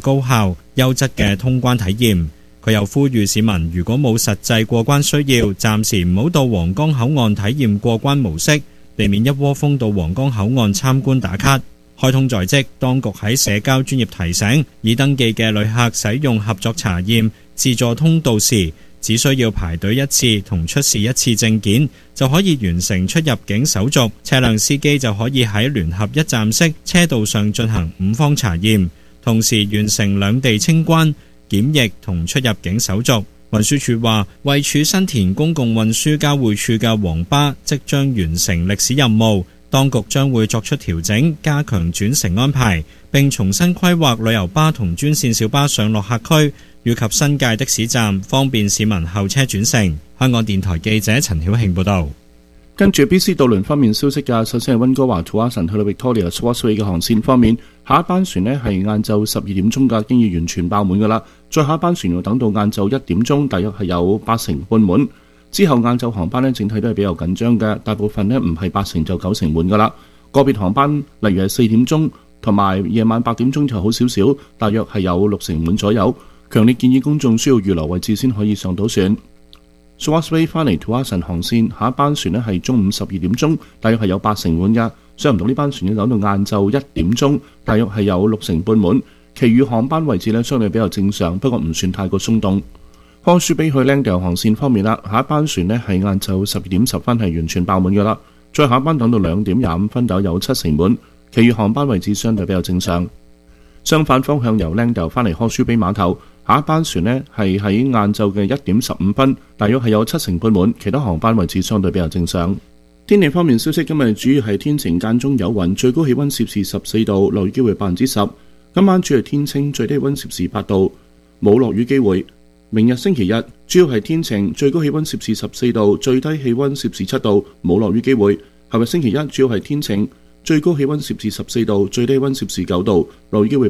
高效、優質嘅通關體驗。佢又呼籲市民如果冇實際過關需要，暫時唔好到皇崗口岸體驗過關模式，避免一窩蜂到皇崗口岸參觀打卡。開通在即，當局喺社交專頁提醒，已登記嘅旅客使用合作查驗自助通道時，只需要排隊一次同出示一次證件，就可以完成出入境手續。車輛司機就可以喺聯合一站式車道上進行5方查驗，同時完成兩地清關、檢疫同出入境手續。運輸署話，位處新田公共運輸交匯處嘅黃巴即將完成歷史任務，當局將會作出調整，加強轉乘安排，並重新規劃旅遊巴同專線小巴上落客區，以及新界的士站，方便市民候車轉乘。香港電台記者陳曉慶報導。 跟住 BC 渡輪方面消息嘅，首先係溫哥華土瓦臣去到 Victoria Swasway 嘅航線方面，下一班船呢係晏晝12點鐘嘅，經已完全爆滿㗎啦。再下一班船要等到晏晝1點鐘，大約係有80%半滿。之後晏晝航班呢整體都係比較緊張嘅，大部分呢唔係80%就90%滿㗎啦。個別航班例如係4點鐘同埋夜晚8點鐘就好少少，大約係有60%滿左右。強烈建議公眾需要預留位置先可以上到船。Swasway 返嚟土瓦臣航線下一班船呢係中午12點鐘，大約係有80%滿㗎。上唔到呢班船要等到晏晝1點鐘，大約係有60%半滿。其餘航班位置呢相對比較正常，不過唔算太過鬆動。康舒比去 Langdale 航線方面啦，下一班船呢係晏晝12點10分係完全爆滿㗎啦。再下一班等到2點25分就有70%滿，其餘航班位置相對比較正常。相反方向由 Langdale 返嚟康舒比碼頭，下一班船呢係喺晏晝嘅1點15分，大約係有70%半滿，其他航班位置相對比較正常。天氣方面消息，今日主要係天晴間中有雲，最高氣溫攝氏14度，落雨機會10%。今晚主要天晴，最低溫攝氏8度，冇落雨機會。明日星期日主要係天晴，最高氣溫攝氏14度，最低氣溫攝氏7度，冇落雨機會。後日星期一主要係天晴，最高氣溫攝氏14度，最低溫攝氏9度，落雨機會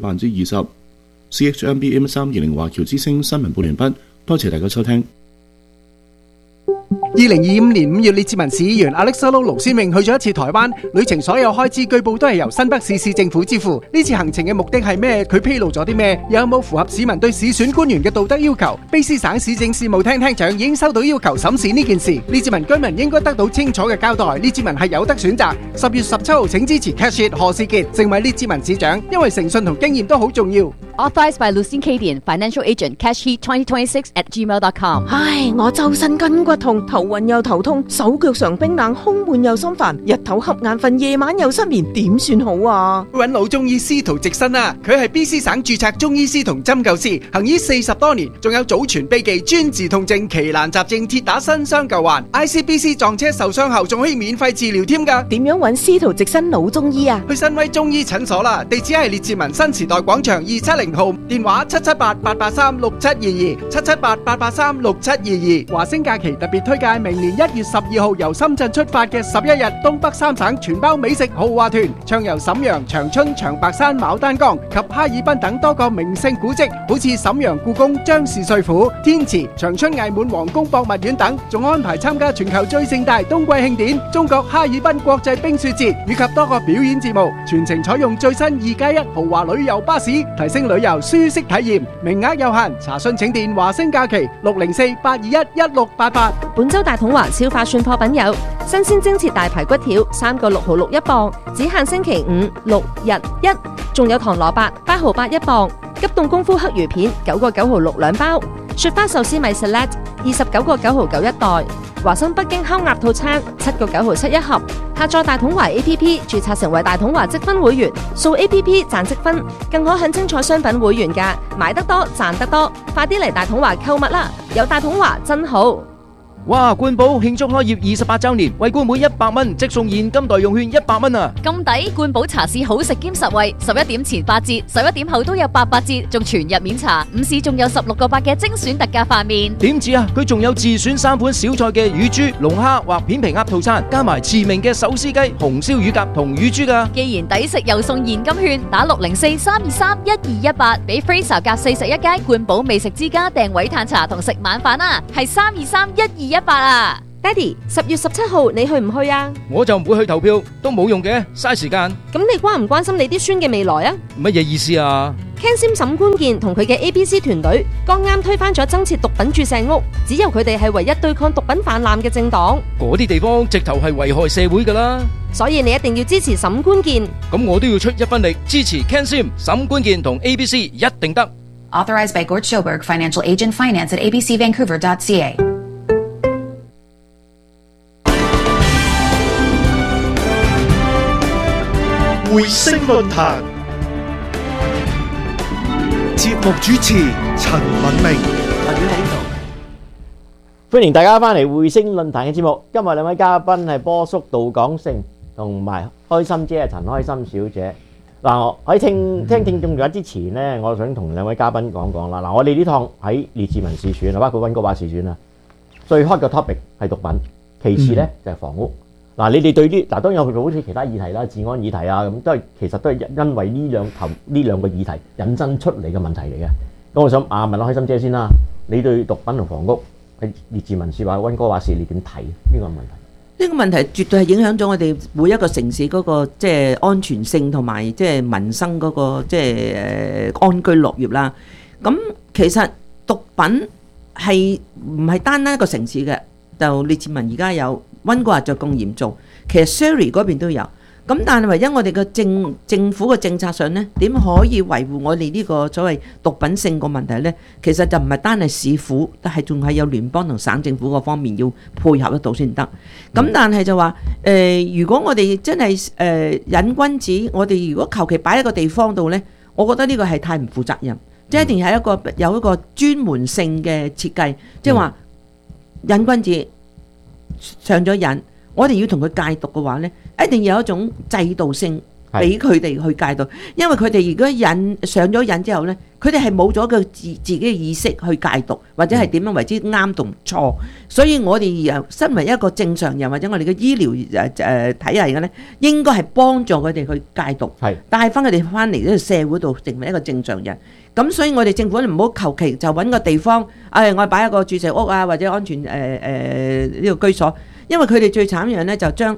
20%。CHMB M320 華僑之聲新聞報完畢，多謝大家收聽。 2025年5月，列治文市議員 Alexander 盧先榮去咗一次台灣，旅程所有開支據報都係由新北市市政府支付。呢次行程嘅目的係咩？佢披露咗啲咩？有冇符合市民對市選官員嘅道德要求？卑詩省市政事務廳廳長已經收到要求審視呢件事，列治文居民應該得到清楚嘅交代。列治文係有得選擇。10月17號請支持 Cash It 何士傑成為列治文市長，因為誠信同經驗都好重要。 Authorized by Lucien Cadian, Financial Agent, cashheat2026@gmail.com。 唉，我周身筋骨痛，頭暈又頭痛，手腳常冰冷，胸悶又心煩，日頭瞌眼瞓，夜晚又失眠，點算好啊？ 揾老中醫司徒直新啊，佢係 BC 省註冊中醫師同針灸師，行醫40多年，仲有祖傳秘技專治痛症、奇難雜症，鐵打新傷舊患。ICBC 撞車受傷後仲可以免費治療添㗎。 點樣揾司徒直新老中醫啊？ 去新威中醫診所啦，地址係列治文新時代廣場270號，電話778-883-6722，778-883-6722。華星假期特別推介明年1月12號由深圳出發嘅11日東北3省全包美食豪華團，暢遊瀋陽、長春、長白山、牡丹江及哈爾濱等多個名勝古蹟，好似瀋陽故宮、張氏帥府、天池、長春藝滿皇宮博物院等，仲安排參加全球最盛大冬季慶典中國哈爾濱國際冰雪節以及多個表演節目，全程採用最新2+1豪華旅遊巴士，提升旅遊舒適體驗，名額有限，查詢請電華星假期604-821-1688。 本周大統華超化蒜貨品有新鮮蒸切大排骨條3個6毫6一磅，只限星期5、6、日1，仲有糖蘿蔔8毫8一磅，急凍功夫黑魚片9個9毫6兩包，雪花壽司米 Select 29個9毫9一袋，華生北京烤鴨套餐7個9毫7一盒。下載大統華 APP， 註冊成為大統華積分會員，掃 APP 賺積分，更可享精彩商品會員價，買得多賺得多，快啲嚟大統華購物啦！有大統華真好。 哇！冠寶慶祝開業28週年，為冠每100蚊即送現金代用券100蚊啊！ 咁抵！冠寶茶市好食兼實惠，11點前8折，11點後都有88折，仲全日免茶。午市仲有16個8嘅精選特價飯麵。 點止啊！佢仲有自選3款小菜嘅乳豬、龍蝦或片皮鴨套餐，加埋馳名嘅手撕雞、紅燒乳鴿同乳豬㗎。 既然抵食又送現金券，打604-323-1218，俾 Fraser 夾41街冠寶美食之家訂位嘆茶同食晚飯啊！係323-1218啊！ 爹哋，10月17號你去唔去啊？ 我就唔會去投票，都冇用嘅，嘥時間。 咁你關唔關心你啲孫嘅未來啊？ 乜嘢意思啊 Ken Sim 沈官健同佢嘅 ABC 團隊剛啱推翻咗增設毒品注射屋，只有佢哋係唯一對抗毒品泛濫嘅政黨， 嗰啲地方直頭係危害社會㗎啦。 所以你一定要支持沈官健。 咁我都要出一分力支持 Ken Sim、沈官健同 ABC 一定得。 Authorized by Gort Schoberg, Financial Agent Finance at abcvancouver.ca. 回聲論壇節目主持陳敏明， 歡迎大家翻嚟回聲論壇嘅節目。今日兩位嘉賓係波叔杜廣成同埋開心姐陳開心小姐。嗱，我喺聽眾咗之前呢，我想同兩位嘉賓講啦。嗱，我哋呢趟喺列治文市選啊，包括溫哥華市選啊，最 hot 嘅 topic 係毒品，其次呢就係房屋。嗱，你哋對啲當然有好似其他議題啦，治安議題啊，咁其實都係因為呢兩個議題引申出嚟嘅問題嚟嘅。咁我想問下開心姐先啦，你對毒品同房屋喺列治文市或者溫哥華市你點睇呢個問題？ 呢個問題絕對係影響咗我哋每一個城市嗰個即係安全性同埋即係民生嗰個即係安居樂業啦。咁其實毒品係唔係單一個城市嘅？就列治文而家有，溫哥華就咁嚴重，其實 Surrey 嗰邊都有。咁但係唯一我哋嘅政府嘅政策上呢，點可以維護我哋呢個所謂毒品性個問題呢？其實就唔係單係市府，但係仲係有聯邦同省政府嗰方面要配合得到先得。咁但係就話如果我哋真係癮君子，我哋如果求其擺喺個地方度呢，我覺得呢個係太唔負責任，即係一定係有一個專門性嘅設計，即係話癮君子上咗癮，我哋要同佢戒毒嘅話呢，一定有一種制度性俾佢哋去戒毒，因為佢哋如果上咗癮之後呢，佢哋係冇咗個自己嘅意識去戒毒，或者係點樣為之啱同錯。所以我哋身為一個正常人或者我哋嘅醫療體系嘅呢，應該係幫助佢哋去戒毒，帶翻佢哋翻嚟呢個社會度成為一個正常人。咁所以我哋政府唔好求其就揾個地方，我擺一個注射屋啊，或者安全呢個居所，因為佢哋最慘樣呢，就將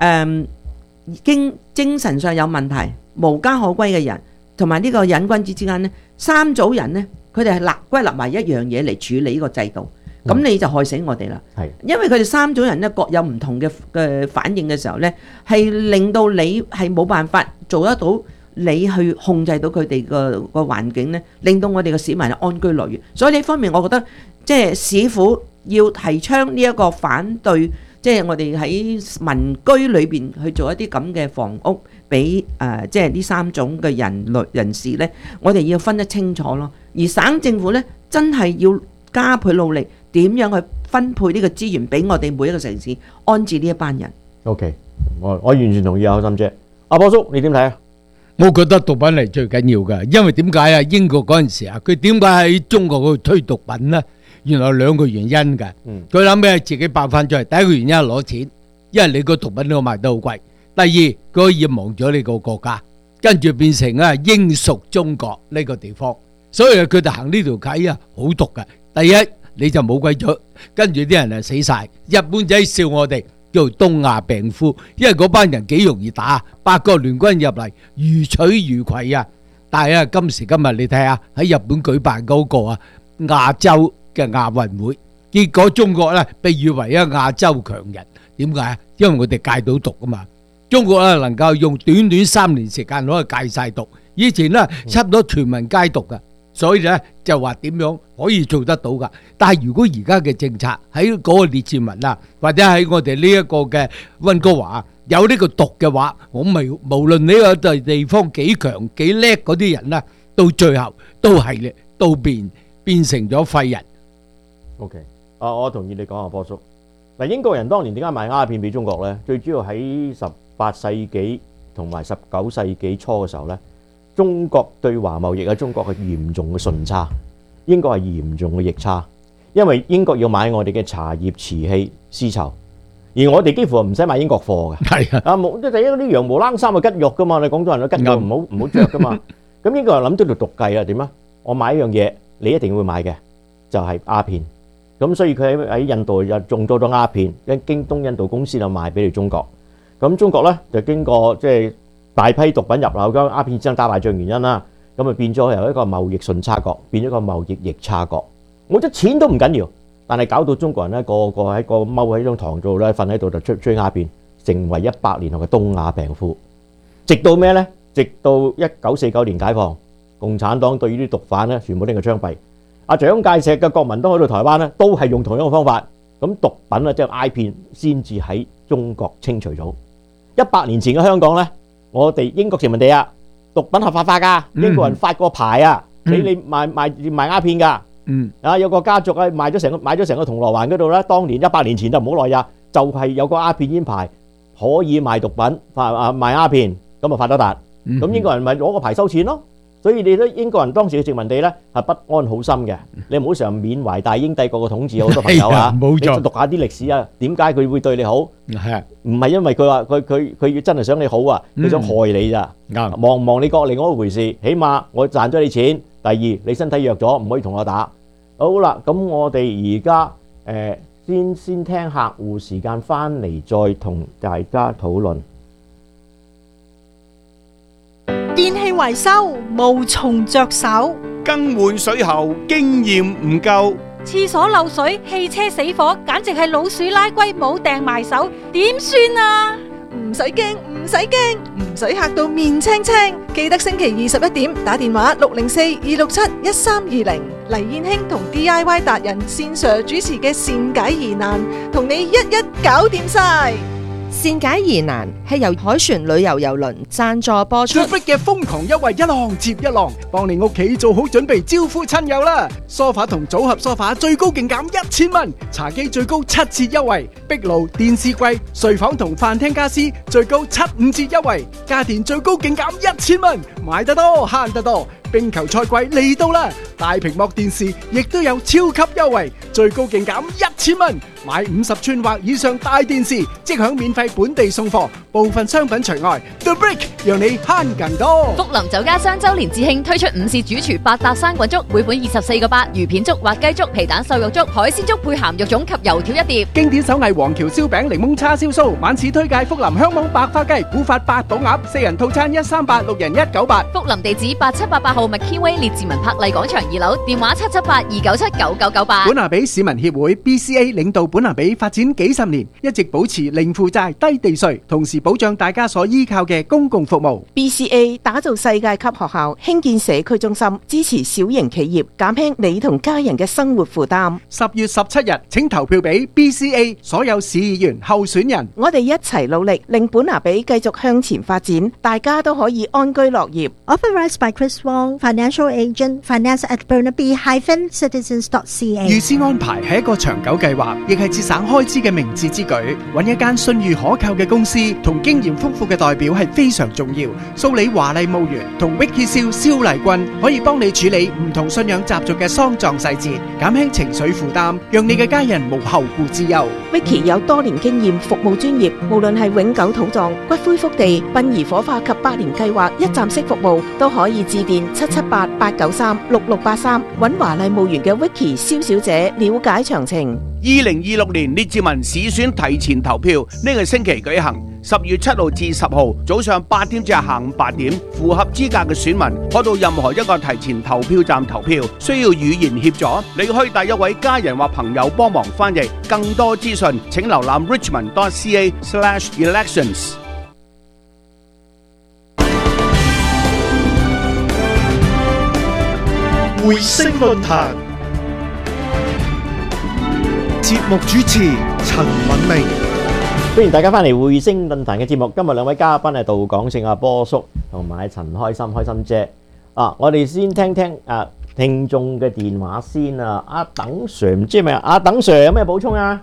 精神上有問題、無家可歸嘅人同埋呢個癮君子之間呢，三組人呢，佢哋係歸納埋一樣嘢嚟處理呢個制度，咁你就害死我哋啦。因為佢哋三組人呢，各有唔同嘅反應嘅時候呢，係令到你係冇辦法做得到。你去控制到佢哋個環境呢，令到我哋嘅市民安居樂業。所以呢方面，我覺得即係市府要提倡呢一個反對，即係我哋喺民居裏邊去做一啲咁嘅房屋，俾即係呢三種嘅人士呢，我哋要分得清楚咯。而省政府呢，真係要加倍努力，點樣去分配呢個資源俾我哋每一個城市安置呢一班人。 OK， 我完全同意啊，開心姐。阿波叔，你點睇啊？ 我覺得毒品係最緊要㗎，因為點解啊？英國嗰陣時啊，佢點解喺中國嗰度推毒品呢？原來有兩個原因㗎。佢諗咩自己爆翻出嚟，第一個原因係攞錢，因為你個毒品都賣得好貴。第二，佢可以忘咗你個國家，跟住變成啊英屬中國呢個地方。所以佢哋行呢條計啊，好毒㗎。第一，你就冇鬼咗，跟住啲人啊死晒。日本仔笑我哋。叫東亞病夫，因為嗰班人幾容易打，八國聯軍入嚟如取如攜啊！但係啊，今時今日你睇下喺日本舉辦嗰個啊亞洲嘅亞運會，結果中國咧被譽為啊亞洲強人，點解啊？因為我哋戒到毒啊嘛！中國咧能夠用短短3年時間攞去戒晒毒，以前咧差唔多全民戒毒噶。所以咧就話點樣可以做得到㗎？但係如果而家嘅政策喺嗰個列治文啊，或者喺我哋呢一個嘅溫哥華有呢個毒嘅話，我咪無論呢個地方幾強幾叻嗰啲人啦，到最後都係都變成咗廢人。 OK，我同意你講啊，波叔。嗱，英國人當年點解賣鴉片俾中國咧？最主要喺18世紀同埋19世紀初嘅時候咧。中國對華貿易喺中國係嚴重嘅順差，英國係嚴重嘅逆差，因為英國要買我哋嘅茶葉、瓷器、絲綢，而我哋幾乎唔使買英國貨嘅。係啊，即係第一啲羊毛冷衫係吉肉噶嘛，你廣東人都吉肉唔好着噶嘛。咁英國人諗到條毒計啊，點啊？我買一樣嘢，你一定會買嘅，就係鴉片。咁所以佢喺印度又種多咗鴉片，經東印度公司就賣俾你中國。咁中國咧就經過即係大批毒品入口，咁鴉片戰爭打敗仗原因啦， 咁啊變咗由一個貿易順差國變咗個貿易逆差國。冇咗錢都唔緊要，但係搞到中國人咧個個喺個踎喺張床度咧，瞓喺度就追鴉片，成為100年後嘅東亞病夫。直到咩咧？直到1949年解放，共產黨對於啲毒販咧，全部拎去槍斃。阿蔣介石嘅國民黨去到台灣咧，都係用同樣嘅方法。咁毒品咧，即係鴉片，先至喺中國清除咗。100年前嘅香港咧，我哋英國殖民地啊，毒品合法化㗎，英國人發個牌啊，俾你賣鴉片㗎。有個家族啊賣咗成個銅鑼灣嗰度咧，當年100年前就唔好耐呀，就係有個鴉片煙牌可以賣毒品，賣鴉片，咁啊發咗達。咁英國人咪攞個牌收錢咯。所以你都英國人當時嘅殖民地咧係不安好心嘅。你唔好成日緬懷大英帝國嘅統治，好多朋友啊， 冇錯， 你讀下啲歷史啊，點解佢會對你好？係啊，唔係因為佢話佢真係想你好啊，佢想害你咋？望唔望你國另外一回事，起碼我賺咗你錢。第二，你身體弱咗，唔可以同我打。好啦，咁我哋而家先聽客戶時間翻嚟，再同大家討論。 電器維修無從着手， 更換水喉經驗唔夠， 廁所漏水、汽車死火，簡直係老鼠拉龜冇掟埋手，點算啊？ 唔使驚，唔使驚，唔使嚇到面青青。記得星期21點打電話604-267-1320，黎燕卿同 DIY 達人線上主持嘅善解疑難，同你一一搞掂晒。 善解疑難係由海船旅遊郵輪贊助播出。 The Brick 嘅瘋狂優惠一浪接一浪，幫你屋企做好準備招呼親友啦！梳化同組合梳化最高勁減1000蚊，茶几最高7折優惠，壁爐、電視櫃、睡房同飯廳家私最高75折優惠，家電最高勁減1000蚊，買得多慳得多。冰球賽季嚟到啦，大屏幕電視亦都有超級優惠，最高勁減1000蚊，買50寸或以上大電視即享免費本地送貨，部分商品除外。The Brick 讓你慳更多。 福林酒家雙周年致慶推出午市主廚8搭生滾粥，每本24個8，魚片粥、滑雞粥、皮蛋瘦肉粥、海鮮粥配鹹肉粽及油條一碟。 經典手藝黃橋燒餅、檸檬叉燒酥，晚市推介福林香網白花雞、古法八寶鴨，4人套餐138，6人198。 福林地址8788號McKinway列治文柏麗廣場2樓，電話778-297-9998。 本拿比市民協會 BCA 領導本拿比發展幾十年，一直保持零負債、低地稅，同時保障大家所依靠嘅公共服務。 BCA 打造世界級學校，興建社區中心，支持小型企業，減輕你同家人嘅生活負擔。 10月17日，請投票俾 BCA 所有市議員候選人。 我哋一齊努力，令本拿比繼續向前發展，大家都可以安居樂業。 Authorized by Chris Wong, Financial Agent, Finance at Burnaby-Citizens.ca。 預先安排係一個長久計劃，亦係節省開支嘅明智之舉。揾一間信譽可靠嘅公司同經驗豐富嘅代表係非常重要。蘇里華麗墓園同 Vicky 蕭麗君可以幫你處理唔同信仰習俗嘅喪葬細節，減輕情緒負擔，讓你嘅家人無後顧之憂。 Vicky 有多年經驗，服務專業，無論係永久土葬、骨灰福地、殯儀火化及百年計劃一站式服務，都可以致電778-893-6683，揾華麗墓園嘅 Vicky 蕭小姐了解詳情。 2026年列治文市選提前投票，呢個星期舉行，10月7號至10號早上8點至下午8點，符合資格嘅選民可到任何一個提前投票站投票，需要語言協助，你可以帶一位家人或朋友幫忙翻譯。更多資訊請瀏覽 richmond.ca/elections。 回聲論壇節目主持陳敏明， 歡迎大家翻嚟回聲論壇嘅節目。今日兩位嘉賓係杜廣勝阿波叔同埋陳開心姐。我哋先聽聽聽眾嘅電話先啊。阿鄧 Sir 唔知係咪啊？阿鄧 Sir 有咩補充啊？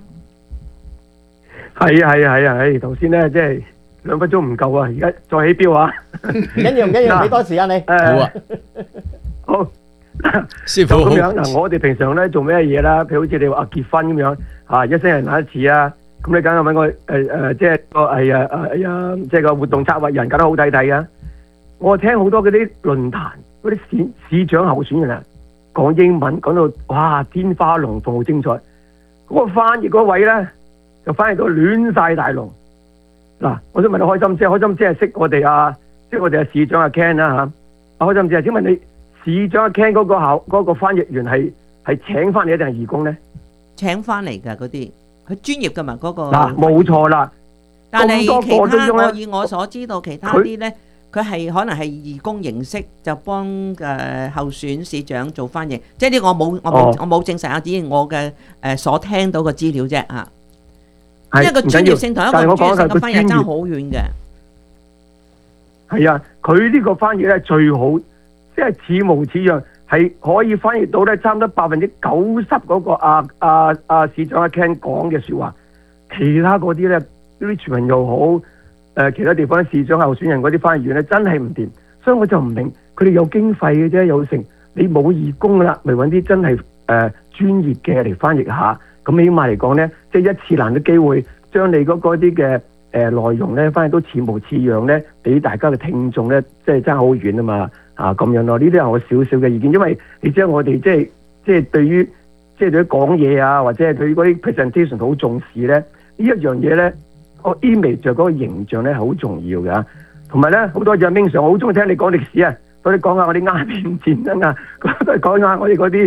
係，頭先咧即係2分鐘唔夠啊，而家再起標啊！ 唔緊要，俾多時間你。好啊， 好。 師傅咁樣嗱，我哋平常咧做咩嘢啦？譬如好似你話結婚咁樣，一生人一次啊，咁你梗係揾個即係個即係個活動策劃人，搞得好睇睇啊！我聽好多嗰啲論壇嗰啲市長候選人啊，講英文講到哇天花龍鳳好精彩，嗰個翻譯嗰位咧就翻譯到亂晒大龍。嗱，我想問你開心姐係識我哋市長阿 Ken 啦嚇。 我就唔知啊，請問你市長阿 Ken 嗰個翻譯員係請翻嚟定係義工咧？ 請翻嚟㗎嗰啲，佢專業㗎嘛嗰個。 嗱，冇錯啦。 但係咁其他多個都我以我所知道，其他啲咧，佢係可能係義工形式，就幫候選市長做翻譯。即係呢個我冇證實啊，只係我嘅所聽到嘅資料啫啊。因為個專業性同一個唔專業性嘅翻譯爭好遠嘅。 係啊，佢呢個翻譯咧最好，即係似模似樣，係可以翻譯到咧差唔多90%嗰個市長阿 Ken 講嘅説話。其他嗰啲咧，啲傳聞又好，其他地方市長候選人嗰啲翻譯員咧真係唔掂，所以我就唔明佢哋有經費嘅啫，有成你冇義工啦，咪揾啲真係專業嘅嚟翻譯下。咁起碼嚟講咧，即係一次難嘅機會，將你嗰啲嘅內容咧，翻譯都似模似樣咧，俾大家嘅聽眾咧，即係爭好遠啊嘛咁樣咯。呢啲係我少少嘅意見，因為你知我哋即係對於對於講嘢啊，或者係對於嗰啲 presentation 好重視咧，呢一樣嘢咧，個 image 嗰個形象咧係好重要㗎。同埋咧，好多嘢經常我好中意聽你講歷史啊，多啲講下我啲鴉片戰爭啊，都係講下我哋嗰啲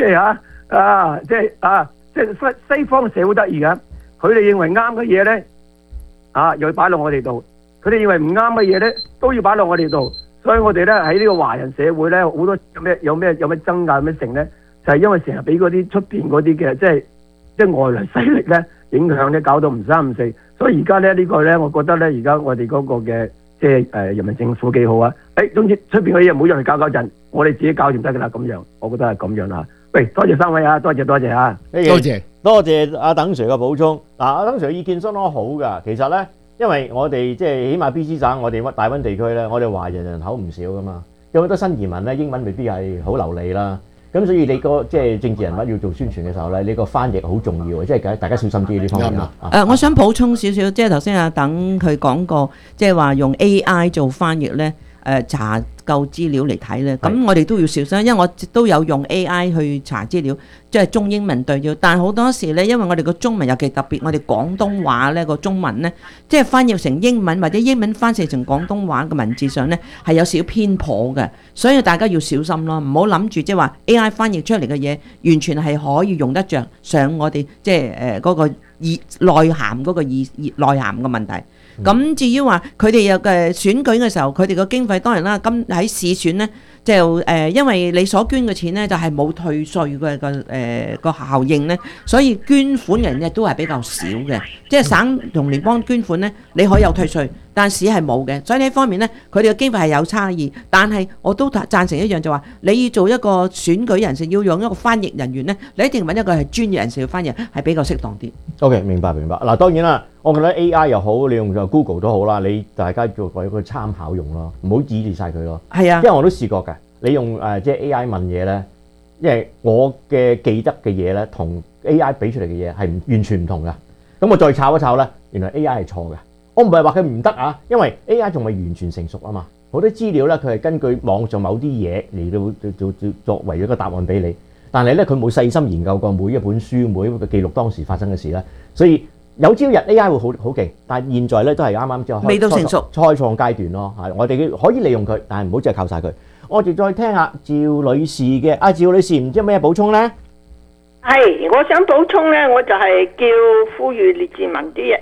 即係西方社會得意㗎，佢哋認為啱嘅嘢咧，又要擺落我哋度；佢哋認為唔啱嘅嘢咧，都要擺落我哋度。所以我哋咧喺呢個華人社會咧，好多有咩爭拗有咩成咧，就係因為成日俾嗰啲出邊嗰啲嘅即係外來勢力咧影響咧，搞到唔三唔四。所以而家咧呢個咧，我覺得咧而家我哋嗰個嘅即係人民政府幾好啊！總之出邊嗰啲嘢唔好讓佢搞陣，我哋自己搞掂得㗎啦。咁樣，我覺得係咁樣啦。喂，多謝三位啊，多謝啊， 多謝阿鄧 Sir 嘅補充。嗱，阿鄧 Sir 嘅意見相當好㗎。其實咧，因為我哋即係起碼 BC 省，我哋大溫地區咧，我哋華人人口唔少㗎嘛，有好多新移民咧，英文未必係好流利啦。咁所以你個即係政治人物要做宣傳嘅時候咧，你個翻譯好重要嘅，即係大家小心啲呢方面啦。 我想補充少少，即係頭先阿鄧佢講過，即係話用 AI 做翻譯咧。查夠資料嚟睇咧，咁我哋都要小心，因為我都有用 AI 去查資料，即係中英文對照。但係好多時咧，因為我哋個中文尤其特別，我哋廣東話咧個中文咧，即係翻譯成英文或者英文翻譯成廣東話嘅文字上咧係有少少偏頗嘅，所以大家要小心咯，唔好諗住即係話 AI 翻譯出嚟嘅嘢完全係可以用得着上我哋即係嗰個內涵嗰個內涵嘅問題。咁至於話佢哋有嘅選舉嘅時候，佢哋個經費當然啦，今喺市選呢，就因為你所捐嘅錢呢，就係冇退稅嘅個效應呢，所以捐款人呢都係比較少嘅。即係省同聯邦捐款呢，你可以有退稅，但市係冇嘅。所以呢一方面呢，佢哋嘅經費係有差異。但係我都贊成一樣就話，你要做一個選舉人士，要用一個翻譯人員呢，你一定揾一個係專業人士去翻譯，係比較適當啲。 OK， 明白。嗱，當然啦，我覺得 AI 又好，你用 Google 都好啦，你大家做為一個參考用咯，唔好依賴晒佢咯。 係啊， 因為我都試過㗎。你用即係 AI 問嘢咧，因為我嘅記得嘅嘢咧，同 AI 俾出嚟嘅嘢係完全唔同㗎。咁我再炒一炒咧，原來 AI 係錯嘅。我唔係話佢唔得啊，因為 AI 仲未完全成熟啊嘛。好多資料咧，佢係根據網上某啲嘢嚟到作為一個答案俾你，但係咧佢冇細心研究過每一本書、每一個記錄當時發生嘅事咧，所以有朝日 AI 會好勁，但係現在咧都係啱啱之後未到成熟開創階段咯。係我哋可以利用佢，但係唔好淨係靠晒佢。我哋再聽下趙女士嘅。趙女士唔知有咩補充咧？ 係，我想補充咧，我就係叫呼籲列治文啲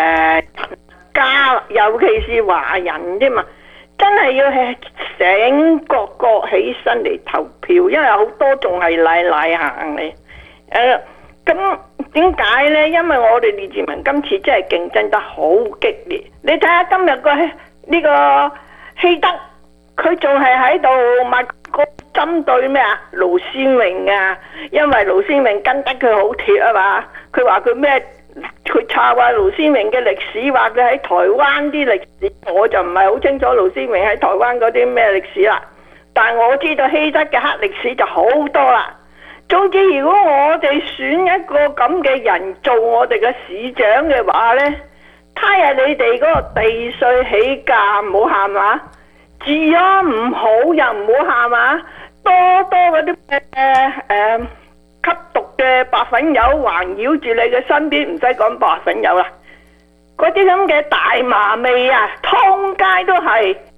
家，尤其是華人啫嘛，真係要係醒個起身嚟投票，因為好多仲係賴行嚟。咁點解咧？因為我哋列治文今次真係競爭得好激烈。你睇下今日呢個希德，佢仲係喺度賣個針對咩啊？盧先榮啊，因為盧先榮跟得佢好貼啊嘛。佢話佢咩？佢抄話盧先榮嘅歷史，話佢喺台灣啲歷史，我就唔係好清楚盧先榮喺台灣嗰啲咩歷史啦。但係我知道希德嘅黑歷史就好多啦。總之，如果我哋選一個咁嘅人做我哋嘅市長嘅話呢，睇下你哋嗰個地稅起價唔好喊嘛，治安唔好又唔好喊嘛，多嗰啲吸毒嘅白粉友環繞住你嘅身邊，唔使講白粉友啦，嗰啲咁嘅大麻味啊，通街都係，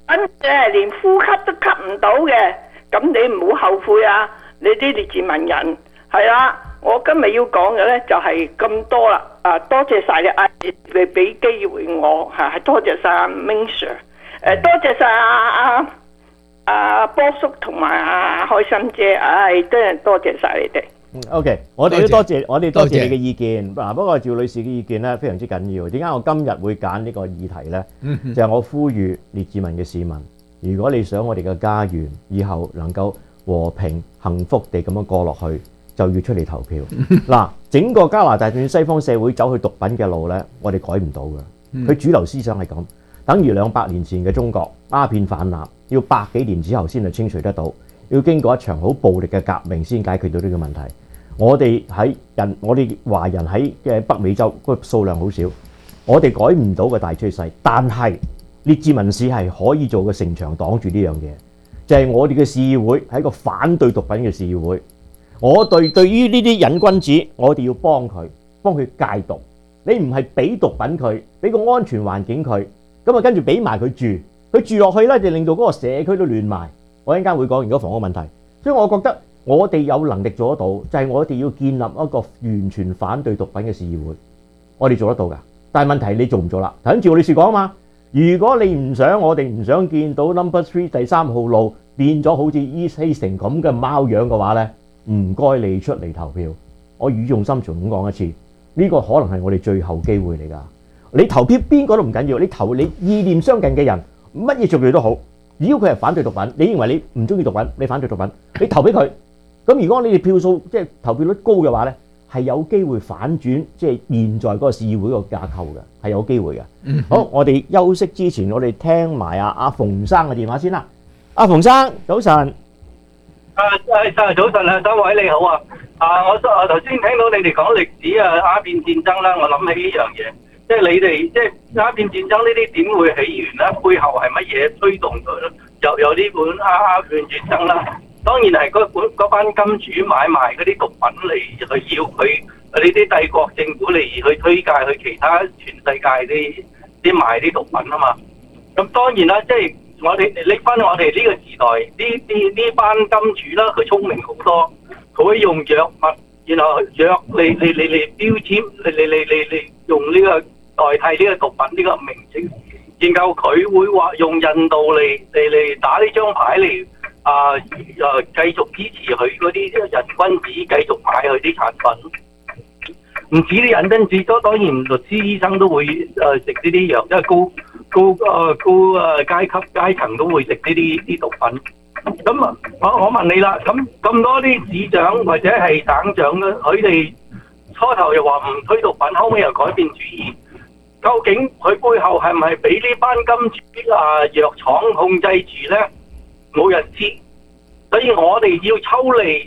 跟住連呼吸都吸唔到嘅，咁你唔好後悔啊！你啲列治文人係啦，我今日要講嘅咧就係咁多啦。多謝晒你俾機會我嚇，多謝晒阿 Ming Sir， 多謝晒阿波叔同埋阿開心姐，真係多謝晒你哋。 OK， 我哋都多謝你嘅意見。嗱，不過趙女士嘅意見咧非常之緊要。點解我今日會揀呢個議題咧？就係我呼籲列治文嘅市民，如果你想我哋嘅家園以後能夠和平幸福地咁樣過落去，就要出嚟投票。嗱，整個加拿大對西方社會走去毒品嘅路咧，我哋改唔到嘅。佢主流思想係咁，等於200年前嘅中國鴉片泛濫，要100幾年之後先係清除得到，要經過一場好暴力嘅革命先解決到呢個問題。我哋華人喺嘅北美洲個數量好少，我哋改唔到個大趨勢，但係列治文市係可以做個城牆擋住呢樣嘢，就係我哋嘅市議會係一個反對毒品嘅市議會。我對於呢啲癮君子，我哋要幫佢戒毒。你唔係俾毒品佢，俾個安全環境佢，咁啊跟住俾埋佢住落去咧，就令到嗰個社區都亂埋。我一陣間會講完嗰房屋問題，所以我覺得我哋有能力做得到，就係我哋要建立一個完全反對毒品嘅市議會，我哋做得到㗎。但係問題你做唔做啦？頭先趙女士講啊嘛，如果你我哋唔想見到 Number 3第3號路變咗好似 East Hastings咁嘅貓樣嘅話咧，唔該你出嚟投票。我語重心長咁講一次，呢個可能係我哋最後機會嚟㗎。你投票邊個都唔緊要，你投你意念相近嘅人，乜嘢做佢都好。只要佢係反對毒品，你認為你唔中意毒品，你反對毒品，你投俾佢。咁如果你哋票數即係投票率高嘅話咧，係有機會反轉即係現在嗰個市議會個架構嘅，係有機會嘅。好，我哋休息之前，我哋聽埋阿馮生嘅電話先啦。阿馮生，早晨。 早晨啊，三位你好啊。我頭先聽到你哋講歷史鴉片戰爭啦，我諗起呢樣嘢，即係你哋即係鴉片戰爭呢啲點會起源咧？背後係乜嘢推動佢咧？有呢本鴉片戰爭啦。當然係嗰班金主買賣嗰啲毒品嚟去要佢呢啲帝國政府嚟去推介去其他全世界啲賣啲毒品啊嘛。咁當然啦，即係我哋拎翻我哋呢個時代呢班金主啦，佢聰明好多，佢會用藥物，然後藥嚟標籤，嚟用呢個代替呢個毒品呢個名稱，然後佢會話用印度嚟打呢張牌嚟。繼續支持佢嗰啲癮君子，繼續買佢啲產品。唔止啲癮君子，當然律師醫生都會食呢啲藥，因為高階層都會食呢啲毒品。咁我問你啦，咁多啲市長或者係省長咧，佢哋初頭又話唔推毒品，後尾又改變主意。究竟佢背後係咪俾呢班金主藥廠控制住咧？冇人知，所以我哋要抽離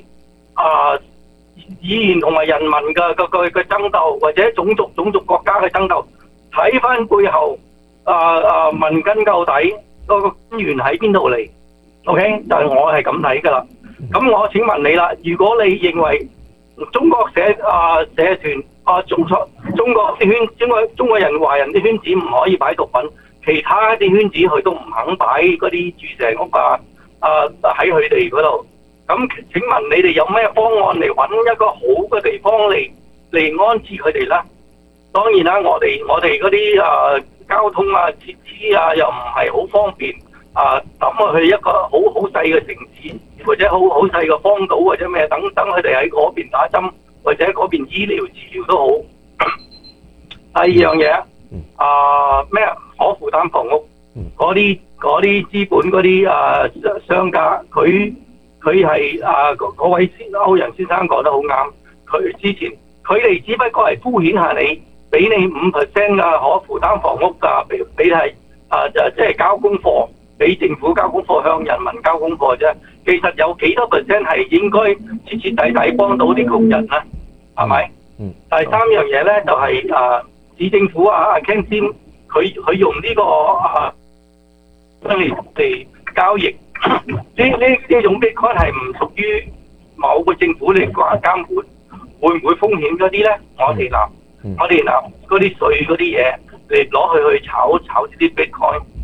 議員同埋人民嘅爭鬥，或者種族國家嘅爭鬥，睇翻背後問根究底嗰個根源喺邊度嚟 ？OK， 就係我係咁睇噶啦。咁我請問你啦，如果你認為中國社團中國人華人啲圈子唔可以擺毒品，其他啲圈子佢都唔肯擺嗰啲住石屋喺佢哋嗰度，咁請問你哋有咩方案嚟揾一個好嘅地方嚟安置佢哋咧？當然啦，我哋嗰啲交通設施又唔係好方便，抌去一個好細嘅城市，或者好細嘅荒島或者咩等佢哋喺嗰邊打針或者嗰邊醫療治療都好。第二樣嘢咩可負擔房屋嗰啲資本嗰啲商家，佢係嗰位歐陽先生講得好啱。佢哋只不過係敷衍下你，俾你5% 嘅可負擔房屋㗎，俾係即係交功課，俾政府交功課，向人民交功課啫。其實有幾多%係應該徹徹底底幫到啲窮人咧？係咪？第三樣嘢咧就係市政府Ken Sim，佢用呢個嚟交易，呢種 Bitcoin 係唔屬於某個政府嚟監管，會唔會風險嗰啲咧？我哋拿嗰啲稅嗰啲嘢嚟攞去炒啲 Bitcoin，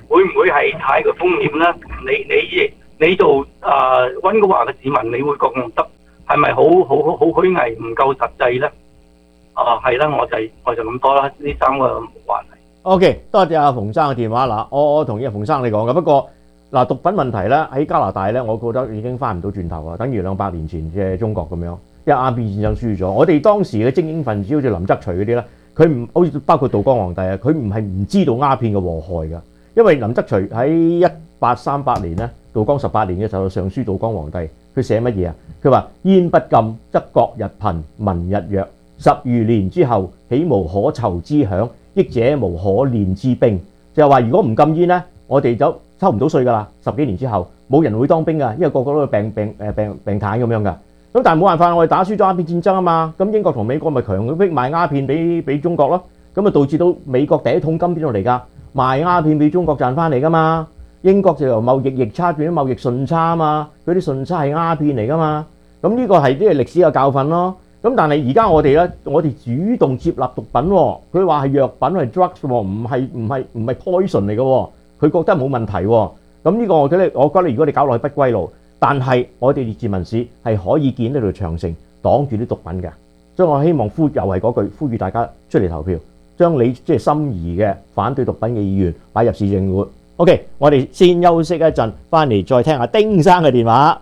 會唔會係太過風險咧？你做溫哥華嘅市民，你會覺得係咪好虛偽，唔夠實際咧？係啦，我就咁多啦，呢3個話題。 OK， 多謝阿馮生嘅電話嗱，我同意阿馮生你講嘅，不過嗱毒品問題咧喺加拿大咧，我覺得已經翻唔到轉頭啊，等於200年前嘅中國咁樣，因為鴉片戰爭輸咗，我哋當時嘅精英分子好似林則徐嗰啲咧，佢唔好似包括道光皇帝啊，佢唔係唔知道鴉片嘅禍害㗎，因為林則徐喺1838年咧，道光18年嘅時候上書道光皇帝，佢寫乜嘢啊？佢話煙不禁，則國日貧，民日弱，10餘年之後，豈無可酬之饷？益者無可練之兵，就係話如果唔禁煙咧，我哋就收唔到稅㗎啦。10幾年之後，冇人會當兵㗎，因為個個都病癱咁樣㗎。咁但係冇辦法，我哋打輸咗鴉片戰爭啊嘛。咁英國同美國咪強逼賣鴉片俾中國咯。咁啊導致到美國第一桶金邊度嚟㗎？賣鴉片俾中國賺翻嚟㗎嘛。英國就由貿易逆差變咗貿易順差啊嘛。嗰啲順差係鴉片嚟㗎嘛。咁呢個係啲歷史嘅教訓咯。咁但係而家我哋咧，我哋主動接納毒品喎，佢話係藥品係 drugs 喎，唔係 poison 嚟嘅喎，佢覺得冇問題喎。咁呢個我覺得如果你搞落去不歸路，但係我哋列治文市係可以建呢條長城擋住啲毒品嘅，所以我希望又係嗰句呼籲大家出嚟投票，將你即係心儀嘅反對毒品嘅意願擺入市政會。OK， 我哋先休息一陣，翻嚟再聽下丁生嘅電話。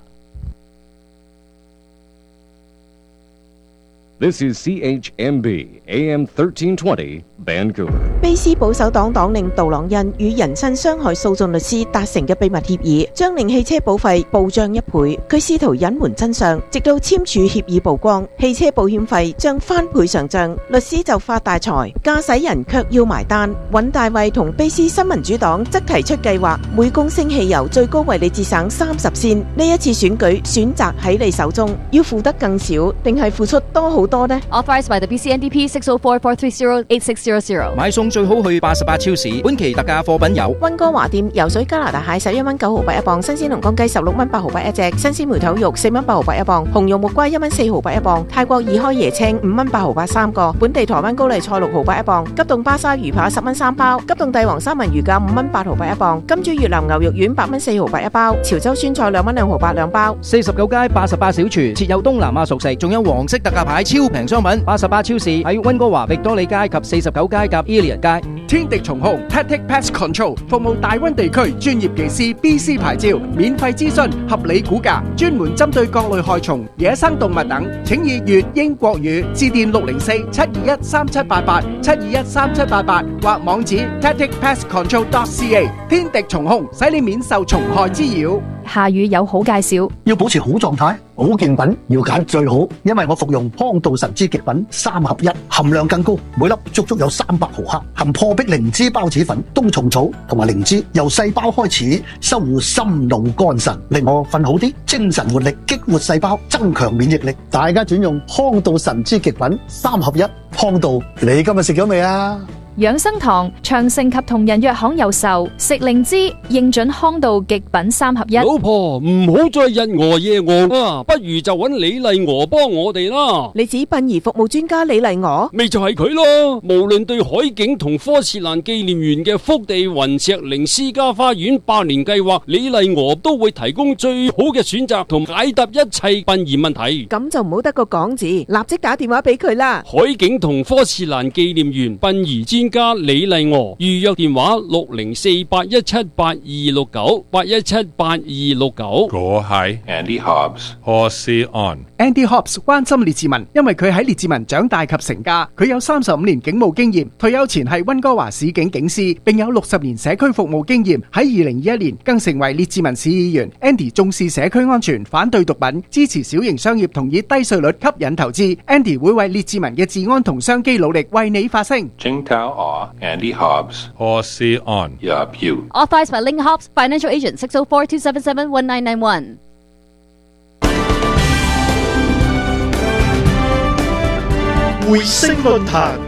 This is CHMB AM 1320 Vancouver。 卑斯保守黨黨領杜朗恩與人身傷害訴訟律師達成嘅秘密協議，將令汽車保費暴漲1倍。佢試圖隱瞞真相，直到簽署協議曝光，汽車保險費將翻倍上漲，律師就發大財，駕駛人卻要埋單。尹大衛同卑斯新民主黨則提出計劃，每公升汽油最高為你節省30仙。呢一次選舉選擇喺你手中，要付得更少，定係付出多好多呢？ Authorized by the BC-NDP 604-430-8600。 買餸最好去88超市，本期特價貨品有溫哥華店游水加拿大蟹11蚊9毫8一磅，新鮮龍江雞16蚊8毫8一隻，新鮮梅頭肉4蚊8毫8一磅，紅肉木瓜1蚊4毫8一磅，泰國二開椰青5蚊8毫83個，本地台灣高麗菜6毫8一磅，急凍巴沙魚扒10蚊3包，急凍帝王三文魚價5蚊8毫8一磅，金珠越南牛肉丸8蚊4毫8一包，潮州酸菜2蚊2毫8兩包。 49街88小廚設有東南亞熟食，仲有黃色特價牌超平商品。88超市喺溫哥華域多利街及49街及 Elliott 街。 天敵蟲控 Tactic Pest Control 服務大溫地區專業技師 BC 牌照，免費諮詢，合理估價，專門針對各類害蟲、野生動物等。請以粵英國語致電604-721-3788 721-3788或網址 tacticpestcontrol.ca。天敵蟲控使你免受蟲害滋擾。 夏雨有好介紹， 要保持好狀態，保健品要揀最好，因為我服用康道神之極品3合1，含量更高，每粒足足有300毫克，含破壁靈芝孢子粉、冬蟲草同埋靈芝，由細胞開始修護心腦肝腎，令我瞓好啲，精神活力，激活細胞，增強免疫力。大家轉用康道神之極品3合1，康道，你今日食咗未啊？ 養生堂、長盛及同仁藥行有售，食靈芝應準康道極品3合1。 老婆唔好再日餓夜餓啊，不如就揾李麗娥幫我哋啦。 你指殯儀服務專家李麗娥， 咪就係佢咯。無論對海景同科士蘭紀念園嘅福地雲石靈私家花園100年計劃，李麗娥都會提供最好嘅選擇同解答一切殯儀問題。 咁就唔好得個講字，立即打電話俾佢啦。 海景同科士蘭紀念園殯儀專家李麗娥，預約電話604-817-8269 817-8269。 我係 Andy Hobbs， Horsey On。Andy Hobbs 關心列治文，因為佢喺列治文長大及成家，佢有35年警務經驗，退休前係溫哥華市警警司，並有60年社區服務經驗。喺2021年更成為列治文市議員。Andy 重視社區安全，反對毒品，支持小型商業同以低稅率吸引投資。Andy 會為列治文嘅治安同商機努力，為你發聲。 Andy Hobbs, Horsey On. Yup, you. Authorized by Ling Hobbs, Financial Agent 604-277-1991。 匯聲論壇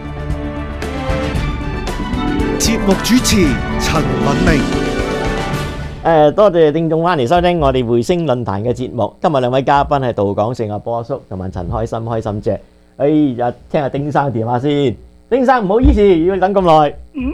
節目主持陳敏明。 多謝聽眾翻嚟收聽我哋匯聲論壇嘅節目。今日兩位嘉賓係杜廣盛阿波叔同埋陳開心姐。聽下丁生電話先。丁生唔好意思，要等咁耐。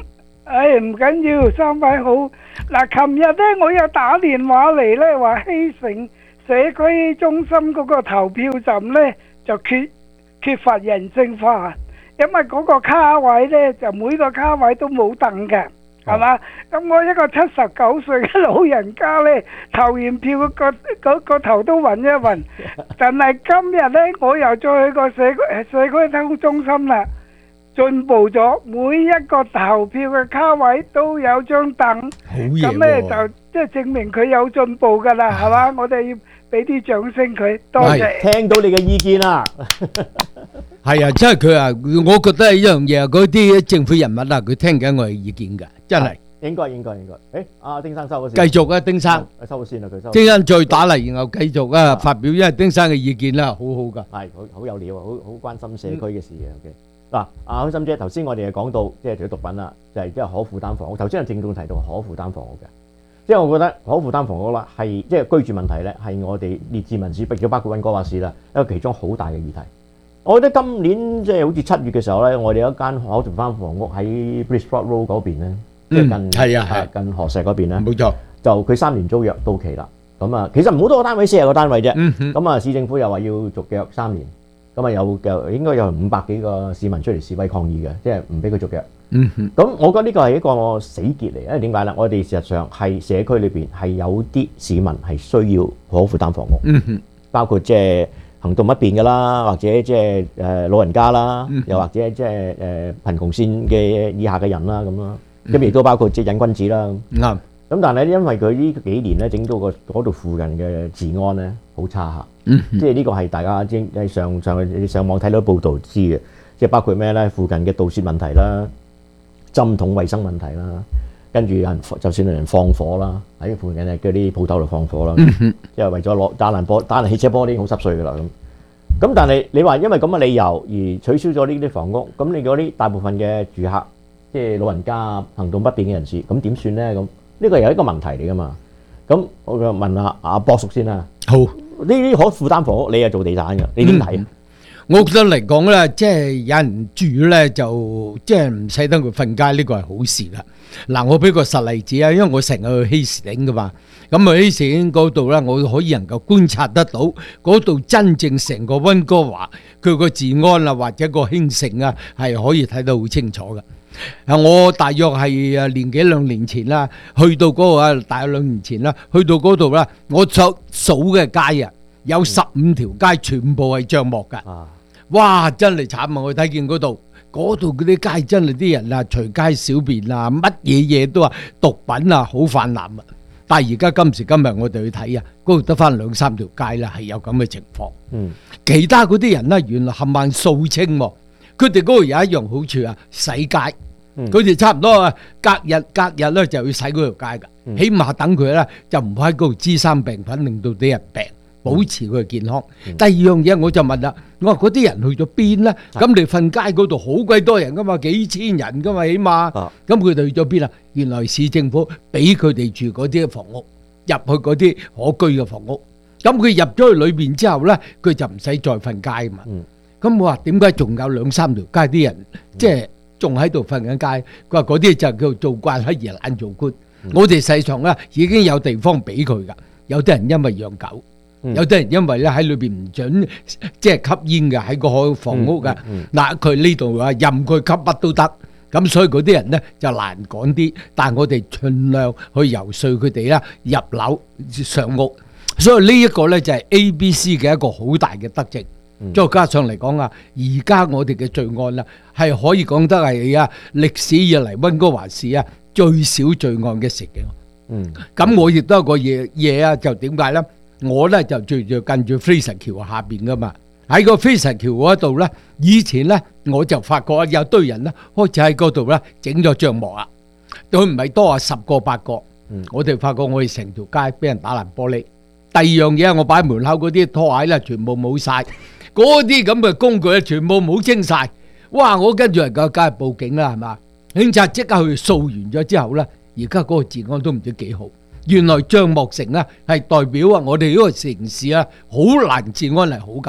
唔緊要，三位好。嗱，琴日咧我又打電話嚟咧，話希城社區中心嗰個投票站咧就缺乏人性化，因為嗰個卡位咧就每個卡位都冇凳嘅，係嘛？咁我一個79歲嘅老人家咧，投完票個頭都暈一暈。但係今日咧，我又再去個社區中心啦。進步咗，每一個投票嘅卡位都有張凳，咁咧就即係證明佢有進步噶啦，係嘛？我哋要俾啲掌聲佢，多謝。 聽到你嘅意見啦， 係啊，即係佢啊，我覺得係一樣嘢，嗰啲政府人物啊，佢聽緊我嘅意見㗎，真係。 應該。誒，阿丁生收咗先。繼續啊，丁生。 收咗先啦，佢收。 丁生再打嚟，然後繼續啊發表，因為丁生嘅意見啦，好好㗎。 係，好有料啊，好關心社區嘅事嘅。OK。嗱，阿開心姐，頭先我哋係講到即係除咗毒品啦，就係即係可負擔房屋。頭先有正眾提到可負擔房屋嘅，即係我覺得可負擔房屋啦，係即係居住問題咧，係我哋列治文市，包括溫哥華市啦，一個其中好大嘅議題。我覺得今年即係好似7月嘅時候咧，我哋有一間可負擔房屋喺 Bridgeport Road 嗰邊咧，即係近河石嗰邊咧， 冇錯， 就佢3年租約到期啦。咁啊，其實唔好多個單位，40個單位啫。咁啊，市政府又話要續約3年。咁啊有應該有500幾個市民出嚟示威抗議嘅，即係唔俾佢續約。咁我覺得呢個係一個死結嚟，因為點解咧？我哋事實上係社區裏邊係有啲市民係需要可負擔房屋，包括即係行動不便嘅啦，或者即係老人家啦，又或者即係貧窮線嘅以下嘅人啦咁啦。咁亦都包括即係癮君子啦。 啱。 咁但係因為佢呢幾年咧整到嗰度附近嘅治安咧好差嚇。即係呢個係大家即係上網睇到報道知嘅，即係包括咩咧？附近嘅盜竊問題啦、針筒衞生問題啦，跟住有人就算有人放火啦，喺附近嘅嗰啲鋪頭度放火啦，即係為咗打爛汽車玻璃好濕碎噶啦咁。咁但係你話因為咁嘅理由而取消咗呢啲房屋，咁你嗰啲大部分嘅住客，即係老人家、行動不便嘅人士，咁點算咧？咁呢個係一個問題嚟噶嘛。咁我就問下阿博叔先啦。 好。 呢啲可負擔房屋，你係做地產嘅，你點睇啊？ 我覺得嚟講咧，即係有人住咧，就即係唔使得佢瞓街，呢個係好事啦。嗱，我俾個實例子啊，因為我成日去希士頂噶嘛，咁啊希士頂嗰度咧，我可以能夠觀察得到嗰度真正成個溫哥華佢個治安啊，或者個興盛啊，係可以睇得好清楚嘅。我大約係年幾2年前啦，去到嗰度啊，大約2年前啦，去到嗰度啦，我數嘅街啊，有15條街全部係帳幕㗎。哇！真係慘啊！我睇見嗰度嗰啲街真係啲人啊，隨街小便啊，乜嘢都話毒品啊，好泛濫啊！但係而家今時今日我哋去睇啊，嗰度得翻2-3條街啦，係有咁嘅情況。其他嗰啲人咧，原來冚唪唥掃清喎。佢哋嗰度有一樣好處啊，洗街。佢哋差唔多啊，隔日咧就要洗嗰條街㗎。起碼等佢咧就唔好喺嗰度滋生病菌，令到啲人病，保持佢嘅健康。第二樣嘢我就問啦，我話嗰啲人去咗邊咧？咁你瞓街嗰度好鬼多人噶嘛，幾千人噶嘛，起碼。咁佢哋去咗邊啊？原來市政府俾佢哋住嗰啲房屋，入去嗰啲可居嘅房屋。咁佢入咗去裏邊之後咧，佢就唔使再瞓街嘛。咁我話點解仲有2-3條街啲人即係仲喺度瞓緊街？佢話嗰啲就叫做慣喺夜懶做官。我哋世上咧已經有地方俾佢噶，有啲人因為養狗，有啲人因為咧喺裏邊唔準即係吸煙嘅，喺個房屋嘅。嗱，佢呢度話任佢吸乜都得，咁所以嗰啲人咧就難趕啲。但係我哋盡量去游說佢哋啦，入樓上屋。所以呢一個咧就係 ABC 嘅一個好大嘅德政。再加上嚟講啊，而家我哋嘅罪案啊，係可以講得係啊歷史以嚟溫哥華市啊最少罪案嘅時期。咁我亦都有個嘢啊，就點解咧？我咧就住近住 Fraser 橋下邊噶嘛，喺個 Fraser 橋嗰度咧，以前咧我就發覺有堆人咧開始喺嗰度咧整咗帳幕啊，佢唔係多啊10個8個，我哋發覺我哋成條街俾人打爛玻璃。第二樣嘢，我擺門口嗰啲拖鞋咧，全部冇晒。嗰啲咁嘅工具咧，全部冇清晒。哇！我跟住人梗係報警啦，係嘛？警察即刻去掃完咗之後咧，而家嗰個治安都唔知幾好。原來帳幕城咧係代表啊，我哋呢個城市啊好難治安係好㗎。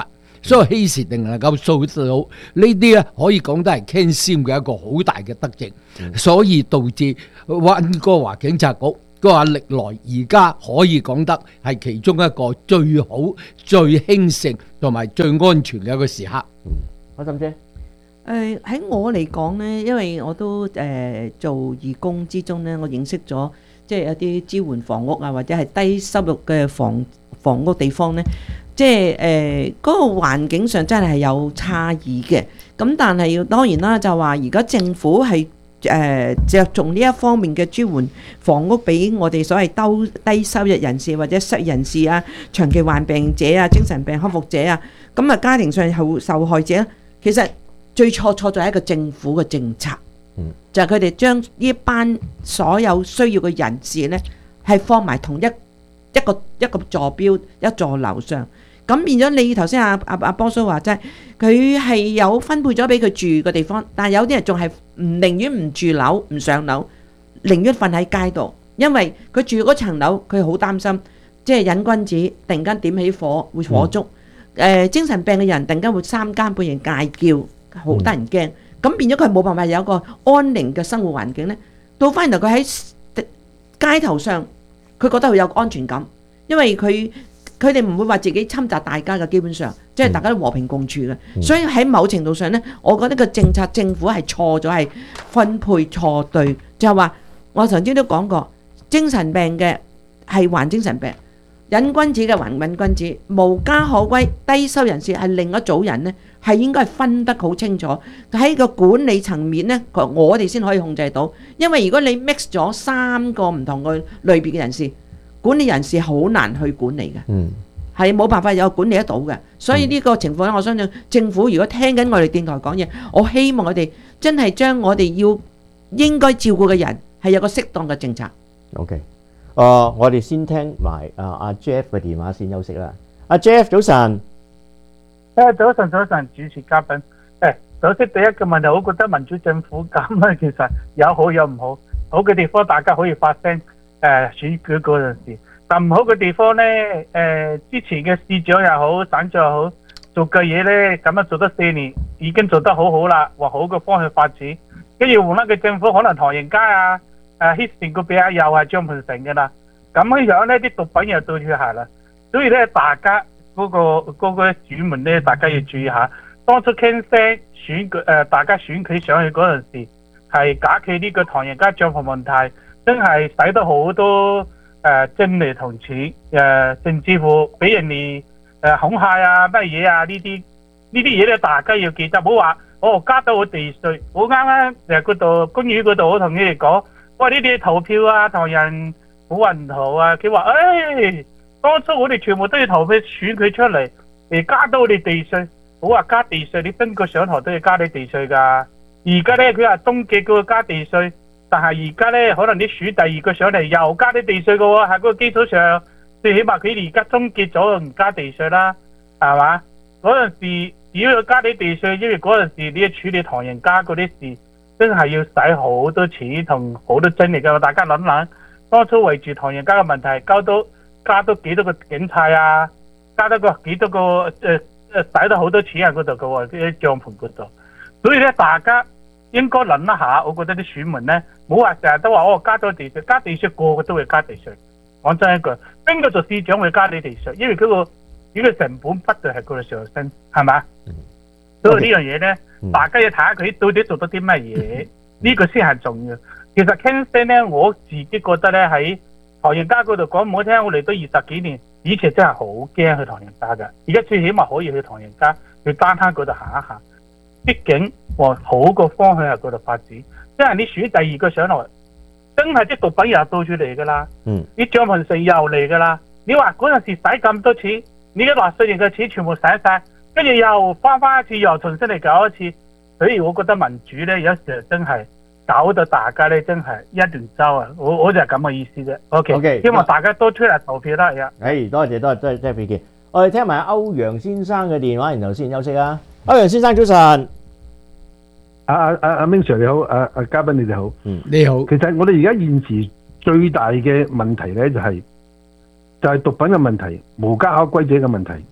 所以希時定能夠做到呢啲咧，可以講得係 Ken Sim 嘅一個好大嘅德政，所以導致溫哥華警察局佢話歷來而家可以講得係其中一個最好、最興盛同埋最安全嘅一個時刻。 開心姐。 喺我嚟講呢，因為我都做義工之中呢，我認識咗即係一啲支援房屋啊，或者係低收入嘅房屋地方呢，即係嗰個環境上真係有差異嘅。咁但係當然啦，就話而家政府係着重呢一方面嘅支援房屋俾我哋所謂低收入人士或者失業人士啊、長期患病者啊、精神病康復者啊，咁啊家庭上受害者，其實最錯就係一個政府嘅政策，就係佢哋將呢一班所有需要嘅人士呢，係放埋同一個座標一座樓上，咁變咗你頭先阿波叔話齋，佢係有分配咗俾佢住嘅地方，但係有啲人仲係寧願唔住樓唔上樓，寧願瞓喺街度，因為佢住嗰層樓佢好擔心，即係癮君子突然間點起火會火燭，精神病嘅人突然間會三更半夜嗌叫。好得人驚，咁變咗佢冇辦法有一個安寧嘅生活環境呢。到翻嚟佢喺街頭上，佢覺得佢有安全感，因為佢哋唔會話自己侵襲大家嘅，基本上即係大家都和平共處嘅。所以喺某程度上呢，我覺得個政策政府係錯咗，係分配錯對，就係話我曾經都講過，精神病嘅係患精神病，癮君子嘅還癮君子，無家可歸低收人士係另一組人呢。係應該係分得好清楚，喺個管理層面呢，我哋先可以控制到。因為如果你 mix 咗3個唔同嘅類別嘅人士，管理人士好難去管理嘅，係冇辦法有管理得到嘅。所以呢個情況咧，我相信政府如果聽緊我哋電台講嘢，我希望我哋真係將我哋應該照顧嘅人係有個適當嘅政策。 OK，我哋先聽埋阿 Jeff 嘅電話先休息啦。阿 Jeff 早晨。 早晨，主持嘉賓。首先第一個問題，我覺得民主政府咁咧，其實有好有唔好。好嘅地方大家可以發聲，選舉嗰陣時。但唔好嘅地方咧，之前嘅市長又好，省長又好，做嘅嘢咧，咁樣做得4年，已經做得好好啦，往好嘅方向發展。跟住換一個政府，可能唐人街啊，希成個比較又係張盤成嘅啦。咁樣咧，啲毒品又到處係啦。所以咧，大家嗰個選民咧，大家要注意下。當初傾聲選舉大家選佢上去嗰陣時，係解決呢個唐人街帳篷問題，真係使得好多精力同錢甚至乎俾人哋恐嚇啊乜嘢啊呢啲嘢咧，大家要記得，唔好話加到我地稅。我啱啱嗰度公園嗰度，我同你哋講，哇呢啲投票啊，唐人冇運投啊，佢話當初我哋全部都要投票選佢出嚟，加到我哋地稅。好話加地稅，你邊個上台都要加你地稅㗎。而家咧佢話東極嗰個加地稅，但係而家咧可能你選第二個上嚟又加啲地稅嘅喎，喺嗰個基礎上，最起碼佢哋而家終結咗唔加地稅啦，係嘛？嗰陣時只要加啲地稅，因為嗰陣時你要處理唐人街嗰啲事，真係要使好多錢同好多精力㗎。大家諗諗，當初圍住唐人街嘅問題，加多幾多個警察啊，加多幾多個使得好多錢喺嗰度嘅喎，啲帳篷嗰度。所以咧，大家應該諗一下。我覺得啲選民咧，冇話成日都話加咗地稅，加地稅個個都會加地稅。講真一句，邊個做市長會加你地稅？因為嗰個成本不斷係嗰度上升，係嘛？所以呢樣嘢咧，大家要睇下佢到底做得啲乜嘢，呢個先係重要。其實傾聲咧，我自己覺得咧喺唐人街嗰度講唔好聽，我嚟都20幾年。以前真係好驚去唐人街㗎，而家最起碼可以去唐人街去單攤嗰度行一行。畢竟往好個方向喺嗰度發展，即係你選第二個上來，真係啲毒品又到處嚟㗎啦。啲帳篷城又嚟㗎啦。你話嗰陣時使咁多錢，你嘅納稅人嘅錢全部使晒，跟住又翻一次，又重新嚟搞一次。所以我覺得民主咧，有時候真係搞到大家咧，真係一團糟啊！我就係咁嘅意思啫。OK， 希望大家都出嚟投票啦。 多謝意見。我哋聽埋歐陽先生嘅電話，然後先休息啦。歐陽先生早晨。 阿明 Sir 你好，嘉賓你哋好。 你好。 其實我哋而家現時最大嘅問題咧，就係毒品嘅問題、無家可歸者嘅問題，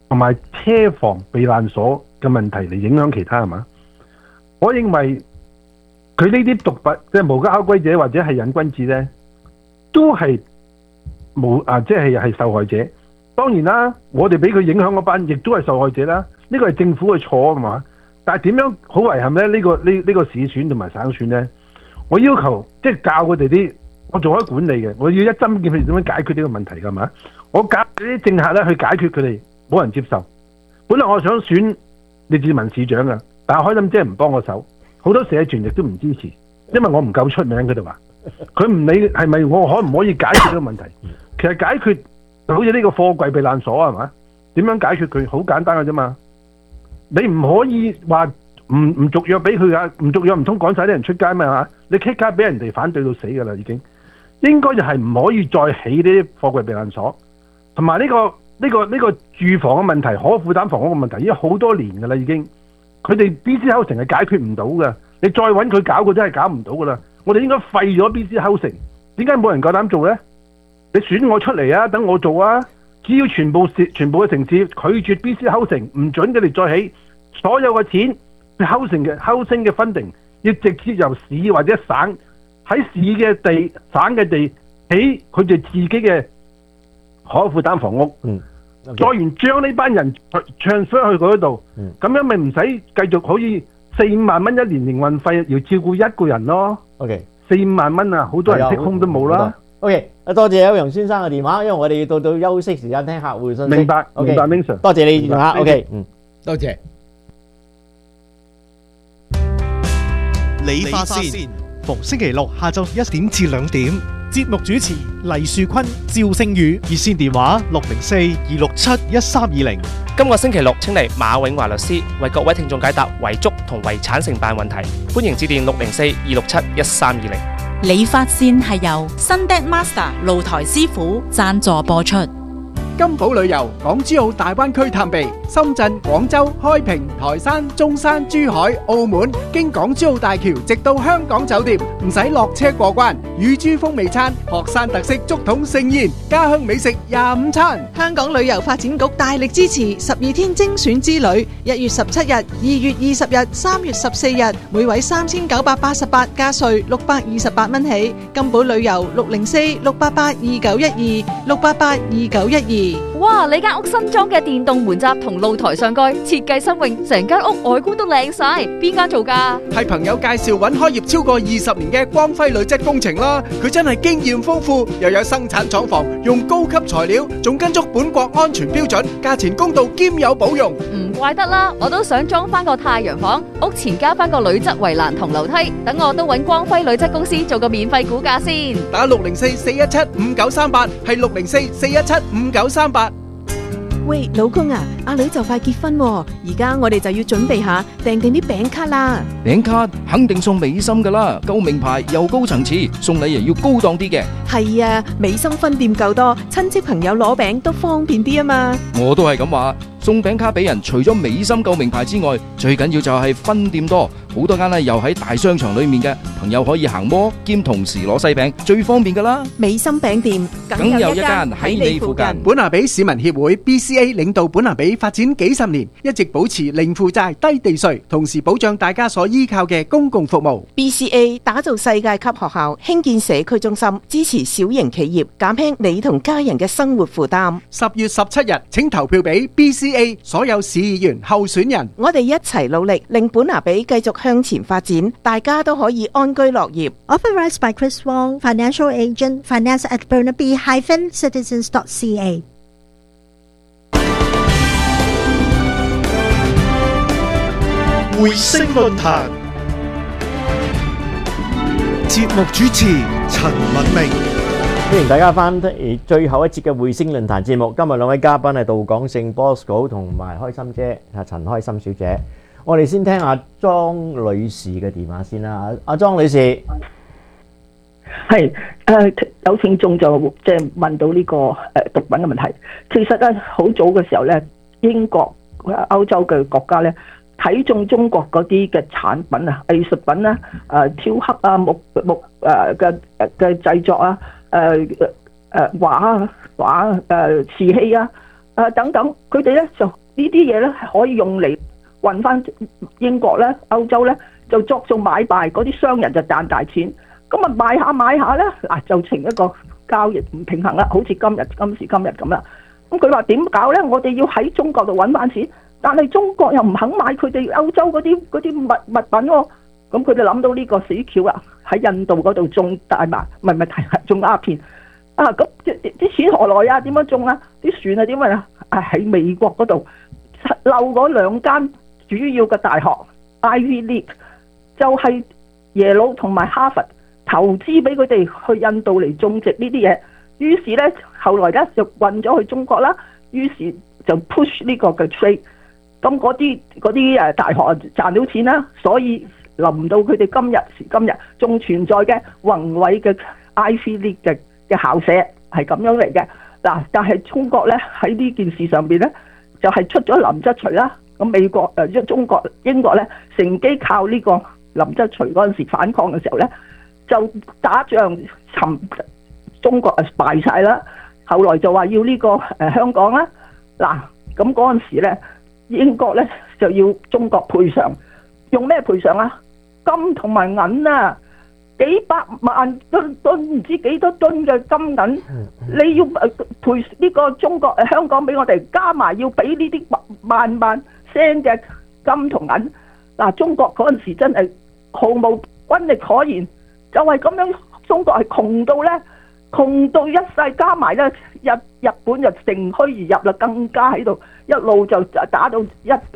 同埋車房避難所嘅問題嚟影響其他係嘛？我認為佢呢啲毒品即係無家可歸者或者係癮君子咧，都係即係受害者。當然啦，我哋俾佢影響嗰班亦都係受害者啦。呢個係政府嘅錯啊嘛。但係點樣好遺憾咧？呢個市選同埋省選咧，我要求即係教佢哋啲，我做開管理嘅，我要一針見血點樣解決呢個問題㗎嘛？我教啲政客咧去解決佢哋，冇人接受。本來我想選列治文市長㗎，但係開心姐唔幫我手，好多社團亦都唔支持，因為我唔夠出名。佢哋話佢唔理係咪我可唔可以解決呢個問題？其實解決好似呢個貨櫃避難所係嘛？點樣解決佢？好簡單㗎啫嘛！你唔可以話唔續約俾佢㗎，唔續約唔通趕晒啲人出街咩係嘛？你傾街俾人哋反對到死㗎啦已經。應該就係唔可以再起呢啲貨櫃避難所，同埋呢個住房嘅問題，可負擔房屋嘅問題，已經好多年㗎啦已經。佢哋 BC Housing 係解決唔到㗎，你再揾佢搞，佢真係搞唔到㗎啦。我哋應該廢咗 BC Housing，點解冇人夠膽做呢？你選我出嚟啊，等我做啊！只要全部嘅城市拒絕 BC Housing，唔準佢哋再起，所有嘅錢 housing 嘅分定要直接由市或者省喺市嘅地、省嘅地起佢哋自己嘅可負擔房屋。再完將呢班人transfer去嗰度，咁樣咪唔使繼續可以4-5萬蚊一年營運費，要照顧一個人咯。4-5萬蚊啊，好多人剔空都冇啦。 OK， 多謝歐陽先生嘅電話，因為我哋要到休息時間聽客戶信息。 明白，明白 ，Ming Sir。 多謝你電話。OK， 多謝。 理髮線，逢星期六下晝1點至2點。節目主持黎樹坤、趙星宇，熱線電話604-267-1320。 今個星期六請嚟馬永華律師為各位聽眾解答遺囑同遺產承辦問題，歡迎致電604-267-1320。 理髮線係由 Sundet Master 露台師傅贊助播出。 金寶旅遊港珠澳大灣區探秘，深圳、廣州、開平、台山、中山、珠海、澳門，經港珠澳大橋直到香港酒店，唔使落車過關。乳豬風味餐、學山特色竹筒盛宴，家鄉美食25餐。 香港旅遊發展局大力支持12天精選之旅，1月17日、2月20日、3月14日，每位3988加稅628蚊起。金寶旅遊604-688-2912 哇！你間屋新裝嘅電動門閘同露台上蓋設計新穎，成間屋外觀都靚晒。邊間做㗎？ 係朋友介紹揾開業超過20年嘅光輝鋁質工程啦。佢真係經驗豐富，又有生產廠房，用高級材料，仲跟足本國安全標準，價錢公道兼有保用。 唔怪得啦，我都想裝翻個太陽房，屋前加翻個鋁質圍欄同樓梯，等我都揾光輝鋁質公司做個免費估價先。 打604-417-5938，係604-417-5938。 喂，老公啊，阿女就快結婚喎，而家我哋就要準備下訂定啲餅卡啦。 餅卡肯定送美心噶啦，夠名牌又高層次，送禮又要高檔啲嘅。 係啊，美心分店夠多，親戚朋友攞餅都方便啲啊嘛。 我都係咁話，送餅卡俾人，除咗美心夠名牌之外，最緊要就係分店多，好多間咧又喺大商場裏面嘅，朋友可以行摩兼同時攞西餅，最方便噶啦。 美心餅店梗有一間喺你附近。 本拿比市民協會 BCA 領導本拿比發展幾十年，一直保持零負債、低地稅，同時保障大家所依靠嘅公共服務。 BCA 打造世界級學校，興建社區中心，支持小型企業，減輕你同家人嘅生活負擔。 10月17日，請投票俾 BCA 所有市議員候選人。 我哋一齊努力，令本拿比繼續向前發展，大家都可以安居樂業。 Authorized by Chris Wong, Financial Agent, Finance at Burnaby-Citizens.ca。 匯聲論壇節目主持陳文明， 歡迎大家翻嚟最後一節嘅匯聲論壇節目。今日兩位嘉賓係道港聖 Bosco 同埋開心姐陳開心小姐。我哋先聽阿莊女士嘅電話先啦。阿莊女士， 係有聽眾就即係問到呢個毒品嘅問題。其實咧好早嘅時候咧，英國歐洲嘅國家咧睇中中國嗰啲嘅產品啊、藝術品啦、雕刻啊、木嘅製作啊、畫瓷器啊， 等等，佢哋咧就呢啲嘢咧係可以用嚟運翻英國咧、歐洲咧，就作做買賣，嗰啲商人就賺大錢。咁啊買下咧，嗱就呈一個交易唔平衡啦，好似今時今日咁啦。咁佢話點搞咧？我哋要喺中國度揾翻錢，但係中國又唔肯買佢哋歐洲嗰啲物品喎。咁佢哋諗到呢個死橋啊，喺印度嗰度種大麻，唔係種鴉片啊！咁啲錢何來啊？點樣種啊？啲船啊點樣啊？喺美國嗰度漏嗰兩間主要嘅大學 Ivy League， 就係耶魯同埋哈佛投資俾佢哋去印度嚟種植呢啲嘢。於是咧，後來咧就運咗去中國啦。於是就 push 呢個嘅 trade。咁嗰啲大學賺到錢啦，所以臨到佢哋今日仲存在嘅宏偉嘅 Ivy League 嘅校舍係咁樣嚟嘅。嗱，但係中國咧喺呢件事上邊咧，就係出咗林則徐啦。咁美國英國咧乘機靠呢個林則徐嗰陣時反抗嘅時候咧，就打仗中國敗晒啦。後來就話要呢個香港啦。嗱，咁嗰陣時咧，英國咧就要中國賠償，用咩賠償啊？金同埋銀啊，幾百萬噸唔知幾多噸嘅金銀，你要賠呢個中國香港俾我哋，加埋要俾呢啲萬聲嘅金同銀。嗱，中國嗰陣時真係毫無軍力可言，就係咁樣。中國係窮到一世，加埋咧日本就乘虛而入啦，更加喺度一路就打到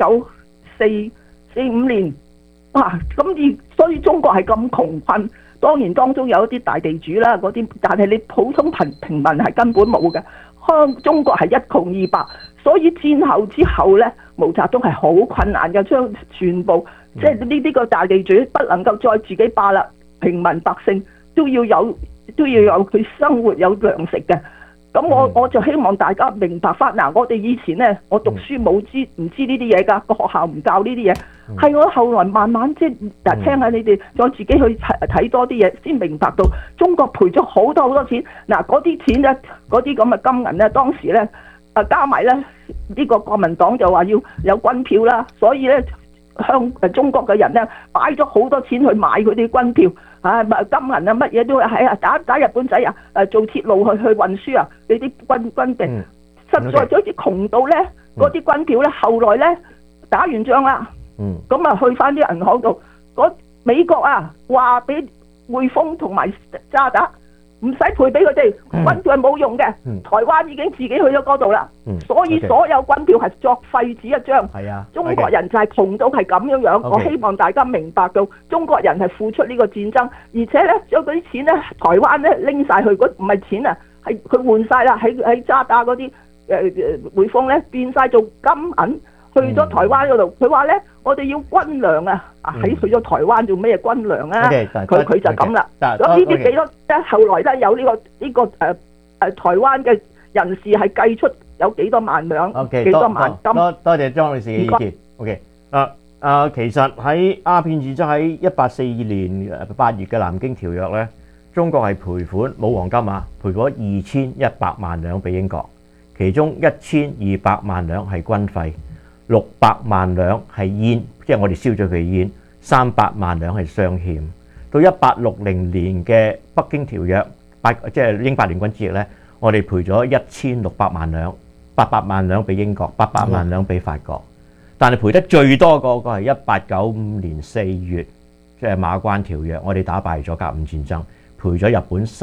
1945年。咁所以中國係咁窮困，當然當中有一啲大地主啦，嗰啲，但係你普通平民係根本冇嘅。中國係一窮二白，所以戰後之後咧，毛澤東係好困難嘅，將全部即係呢啲個大地主不能夠再自己霸啦，平民百姓都要有佢生活有糧食嘅。咁我就希望大家明白翻。嗱，我哋以前咧，我讀書唔知呢啲嘢㗎，個學校唔教呢啲嘢，係我後來慢慢即係聽下你哋，再自己去睇多啲嘢，先明白到中國賠咗好多錢。嗱，嗰啲錢咧，嗰啲咁嘅金銀咧，當時咧加埋咧呢個國民黨就話要有軍票啦，所以咧中國嘅人咧擺咗好多錢去買佢啲軍票。金銀啊，乜嘢都係打日本仔啊！做鐵路去運輸啊！你啲軍兵實在就好似窮到咧，嗰啲軍票咧，後來咧打完仗啦，咁啊去翻啲銀行度，美國啊話俾匯豐同埋渣打唔使賠俾佢哋，軍票係冇用嘅。台灣已經自己去咗嗰度啦，所以所有軍票係作廢紙一張。中國人就係窮到係咁樣。我希望大家明白到中國人係付出呢個戰爭，而且咧將嗰啲錢咧，台灣咧拎晒去，唔係錢啊，係佢換晒啦，喺渣打嗰啲匯豐咧變晒做金銀。去咗台灣嗰度，佢話咧：我哋要軍糧啊！去咗台灣做咩軍糧啊？佢就咁啦。咁呢啲幾多咧？後來咧有呢個台灣嘅人士係計出有幾多萬兩，幾多萬金。 多謝張女士嘅意見。OK，其實喺鴉片戰爭喺1842年8月嘅南京條約咧，中國係賠款冇黃金啊，賠咗2100萬兩俾英國，其中1200萬兩係軍費。600萬兩係煙，即係我哋燒咗佢煙；300萬兩係傷欠。到1860年嘅北京條約，即係英法聯軍之役咧，我哋賠咗1600萬兩，800萬兩俾英國，800萬兩俾法國。但係賠得最多嗰個係1895年4月，即係馬關條約，我哋打敗咗甲午戰爭，賠咗日本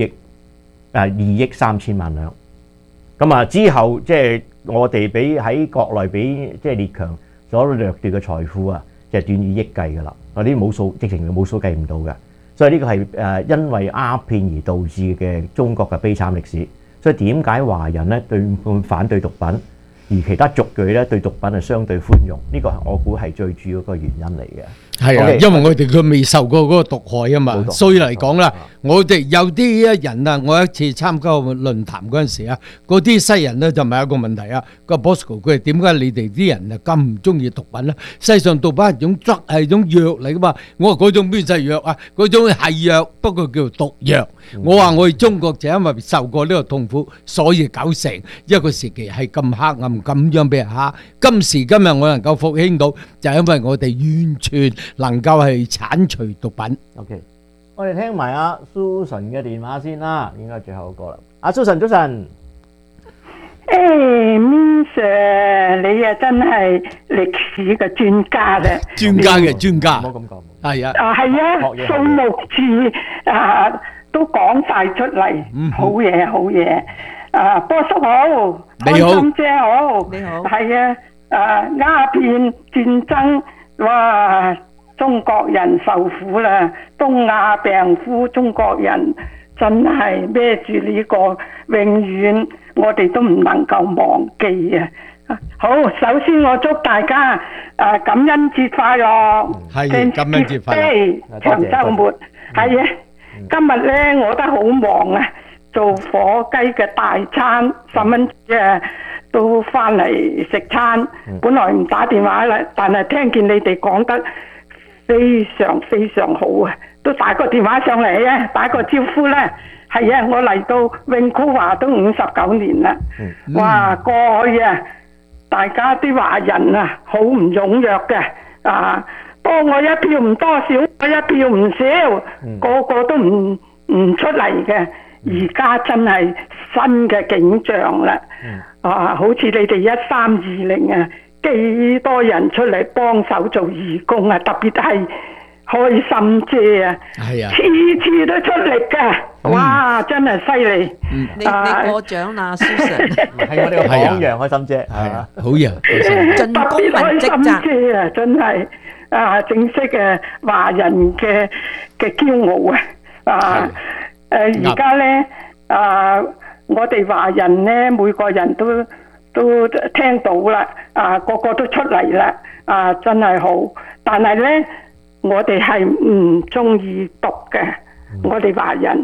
2億3000萬兩。咁啊之後即係我哋俾喺國內俾即係列強所掠奪嘅財富啊，就係短以億計㗎啦。我啲冇數，直情冇數計唔到嘅。所以呢個係因為鴉片而導致嘅中國嘅悲慘歷史。所以點解華人咧反對毒品？ 而其他族裔咧對毒品係相對寬容，呢個我估係最主要個原因嚟嘅。 係啊，因為我哋佢未受過嗰個毒害啊嘛，所以嚟講啦，我哋有啲人啊，我一次參加論壇嗰陣時啊，嗰啲西人咧就問一個問題啊，個 Bosco 佢係點解你哋啲人啊咁唔中意毒品咧？世實上毒品係種 drug 係種藥嚟噶嘛，我話嗰種邊隻藥啊？嗰種係藥，不過叫毒藥。我話我哋中國就因為受過呢個痛苦，所以搞成一個時期係咁黑暗咁樣俾人蝦。今時今日我能夠復興到，就係因為我哋完全能夠係剷除毒品。 OK， 我哋聽埋阿 Susan 嘅電話先啦，應該最後一個啦。阿 Susan 早晨。 Min Sir， 你啊真係歷史嘅專家咧， 專家嘅專家， 唔好咁講， 係啊， 係啊，數目字都講晒出嚟，好嘢好嘢，波叔好， 你好， 開心姐好， 你好， 係鴉片戰爭，哇，中國人受苦啦，東亞病夫，中國人真係孭住呢個永遠。我哋都唔能夠忘記啊！好，首先我祝大家感恩節快樂， 係感恩節快樂， 長週末。係啊，今日咧我都好忙啊，做火雞嘅大餐，10蚊嘅都翻嚟食餐。本來唔打電話啦，但係聽見你哋講得非常非常好啊，都打個電話上嚟啊，打個招呼啦。係啊，我嚟到永箍華都59年啦。哇，過去啊，大家啲華人啊，好唔踴躍嘅多我一票唔多，少我一票唔少，個個都唔出嚟嘅。而家真係新嘅景象啦。好似你哋1320啊，幾多人出嚟幫手做義工啊，特別係開心姐啊，次次都出力噶，哇，真係犀利！ 你過獎啦，Susan， 係我哋嘅榜樣，開心姐，係啊， 好嘢， 盡公民職責姐啊，真係正式嘅華人嘅驕傲啊！而家咧我哋華人咧，每個人都聽到啦，個個都出嚟啦，真係好，但係咧。我哋係唔中意毒嘅，我哋華人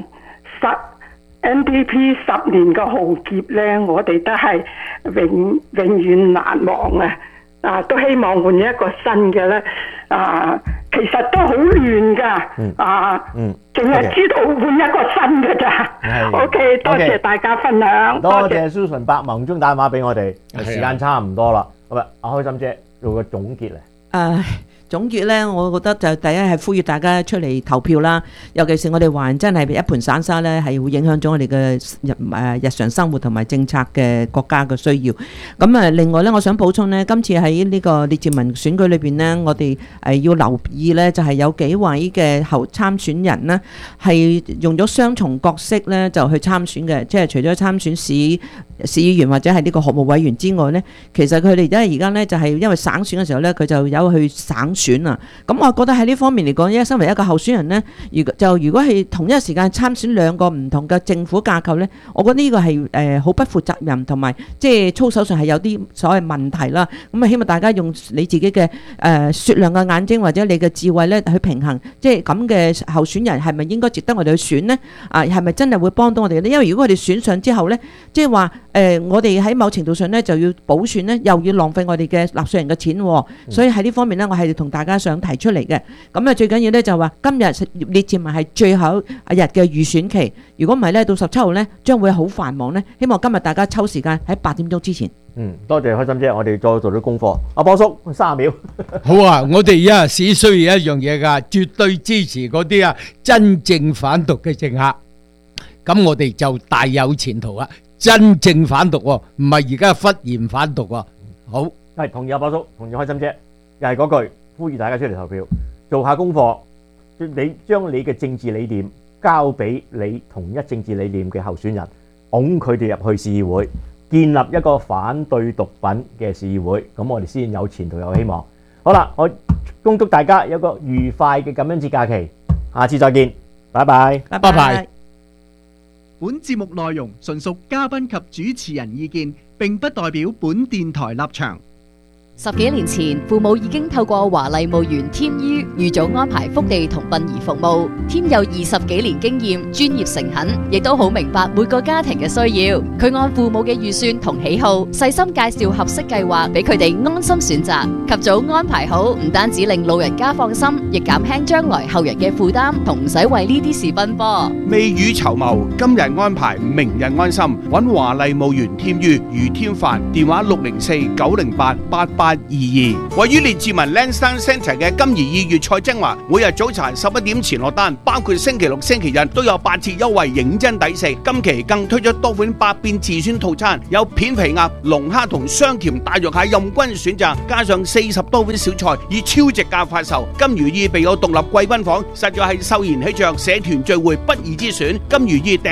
NDP 10年嘅浩劫咧，我哋都係永遠難忘啊！都希望換一個新嘅咧，其實都好亂噶，淨係知道換一個新嘅咋。OK， 多謝大家分享， 多謝 Susan 百忙中打電話俾我哋，時間差唔多啦，咁啊，阿開心姐做個總結嚟。 總結咧，我覺得就第一係呼籲大家出嚟投票啦，尤其是我哋華人真係一盤散沙咧，係會影響咗我哋嘅日常生活同埋政策嘅國家嘅需要。咁另外咧，我想補充咧，今次喺呢個列治文選舉裏邊呢，我哋要留意咧，就係有幾位嘅參選人呢，係用咗雙重角色咧，就去參選嘅，即係除咗參選市議員或者係呢個學務委員之外呢，其實佢哋而家呢，就係因為省選嘅時候呢，佢就有去省選啊。咁我覺得喺呢方面嚟講，身為一個候選人呢，如果係同一時間參選兩個唔同嘅政府架構呢，我覺得呢個係好不負責任，同埋即係操守上係有啲所謂問題啦。咁希望大家用你自己嘅雪亮嘅眼睛或者你嘅智慧呢去平衡，即係咁嘅候選人係咪應該值得我哋去選呢？係咪真係會幫到我哋呢？因為如果我哋選上之後呢，即係話我哋喺某程度上呢就要補選呢，又要浪費我哋嘅納稅人嘅錢，所以喺呢方面呢，我係同大家想提出嚟嘅。咁最緊要呢就話今日列治文係最後一日嘅預選期，如果唔係呢，到17號呢將會好繁忙呢。希望今日大家抽時間喺8點鐘之前。 多謝開心姐，我哋再做啲功課。阿波叔30秒。 好啊，我哋而家只需要一樣嘢㗎，絕對支持嗰啲真正反毒嘅政客，咁我哋就大有前途啦。真正反毒喎，唔係而家忽然反毒喎。好， 係同意阿波叔，同意開心姐，又係嗰句呼籲大家出嚟投票，做下功課，你將你嘅政治理念交俾你同一政治理念嘅候選人，擁佢哋入去市議會，建立一個反對毒品嘅市議會，咁我哋先有前途有希望。好啦，我恭祝大家有個愉快嘅感恩節假期，下次再見，拜拜， 拜拜。 本節目內容純屬嘉賓及主持人意見，並不代表本電台立場。 10幾年前，父母已經透過華麗墓園添於預早安排福地同殯儀服務。添有20幾年經驗，專業誠懇，亦都好明白每個家庭嘅需要。佢按父母嘅預算同喜好，細心介紹合適計劃俾佢哋安心選擇。及早安排好，唔單止令老人家放心，亦減輕將來後人嘅負擔，同唔使為呢啲事奔波。 未雨綢繆，今日安排，明日安心。揾華麗墓園添於余添凡，電話604-908-8822。位於列治文 Lansdowne Centre 嘅金怡意粵菜精華，每日早餐11點前落單，包括星期六、星期日都有8折優惠，認真抵食。今期更推出多款百變自選套餐，有片皮鴨、龍蝦同雙甜大肉蟹任君選擇，加上40多款小菜，以超值價發售。金如意備有獨立貴賓房，實在係壽筵喜鵲、社團聚會不二之選。金如意訂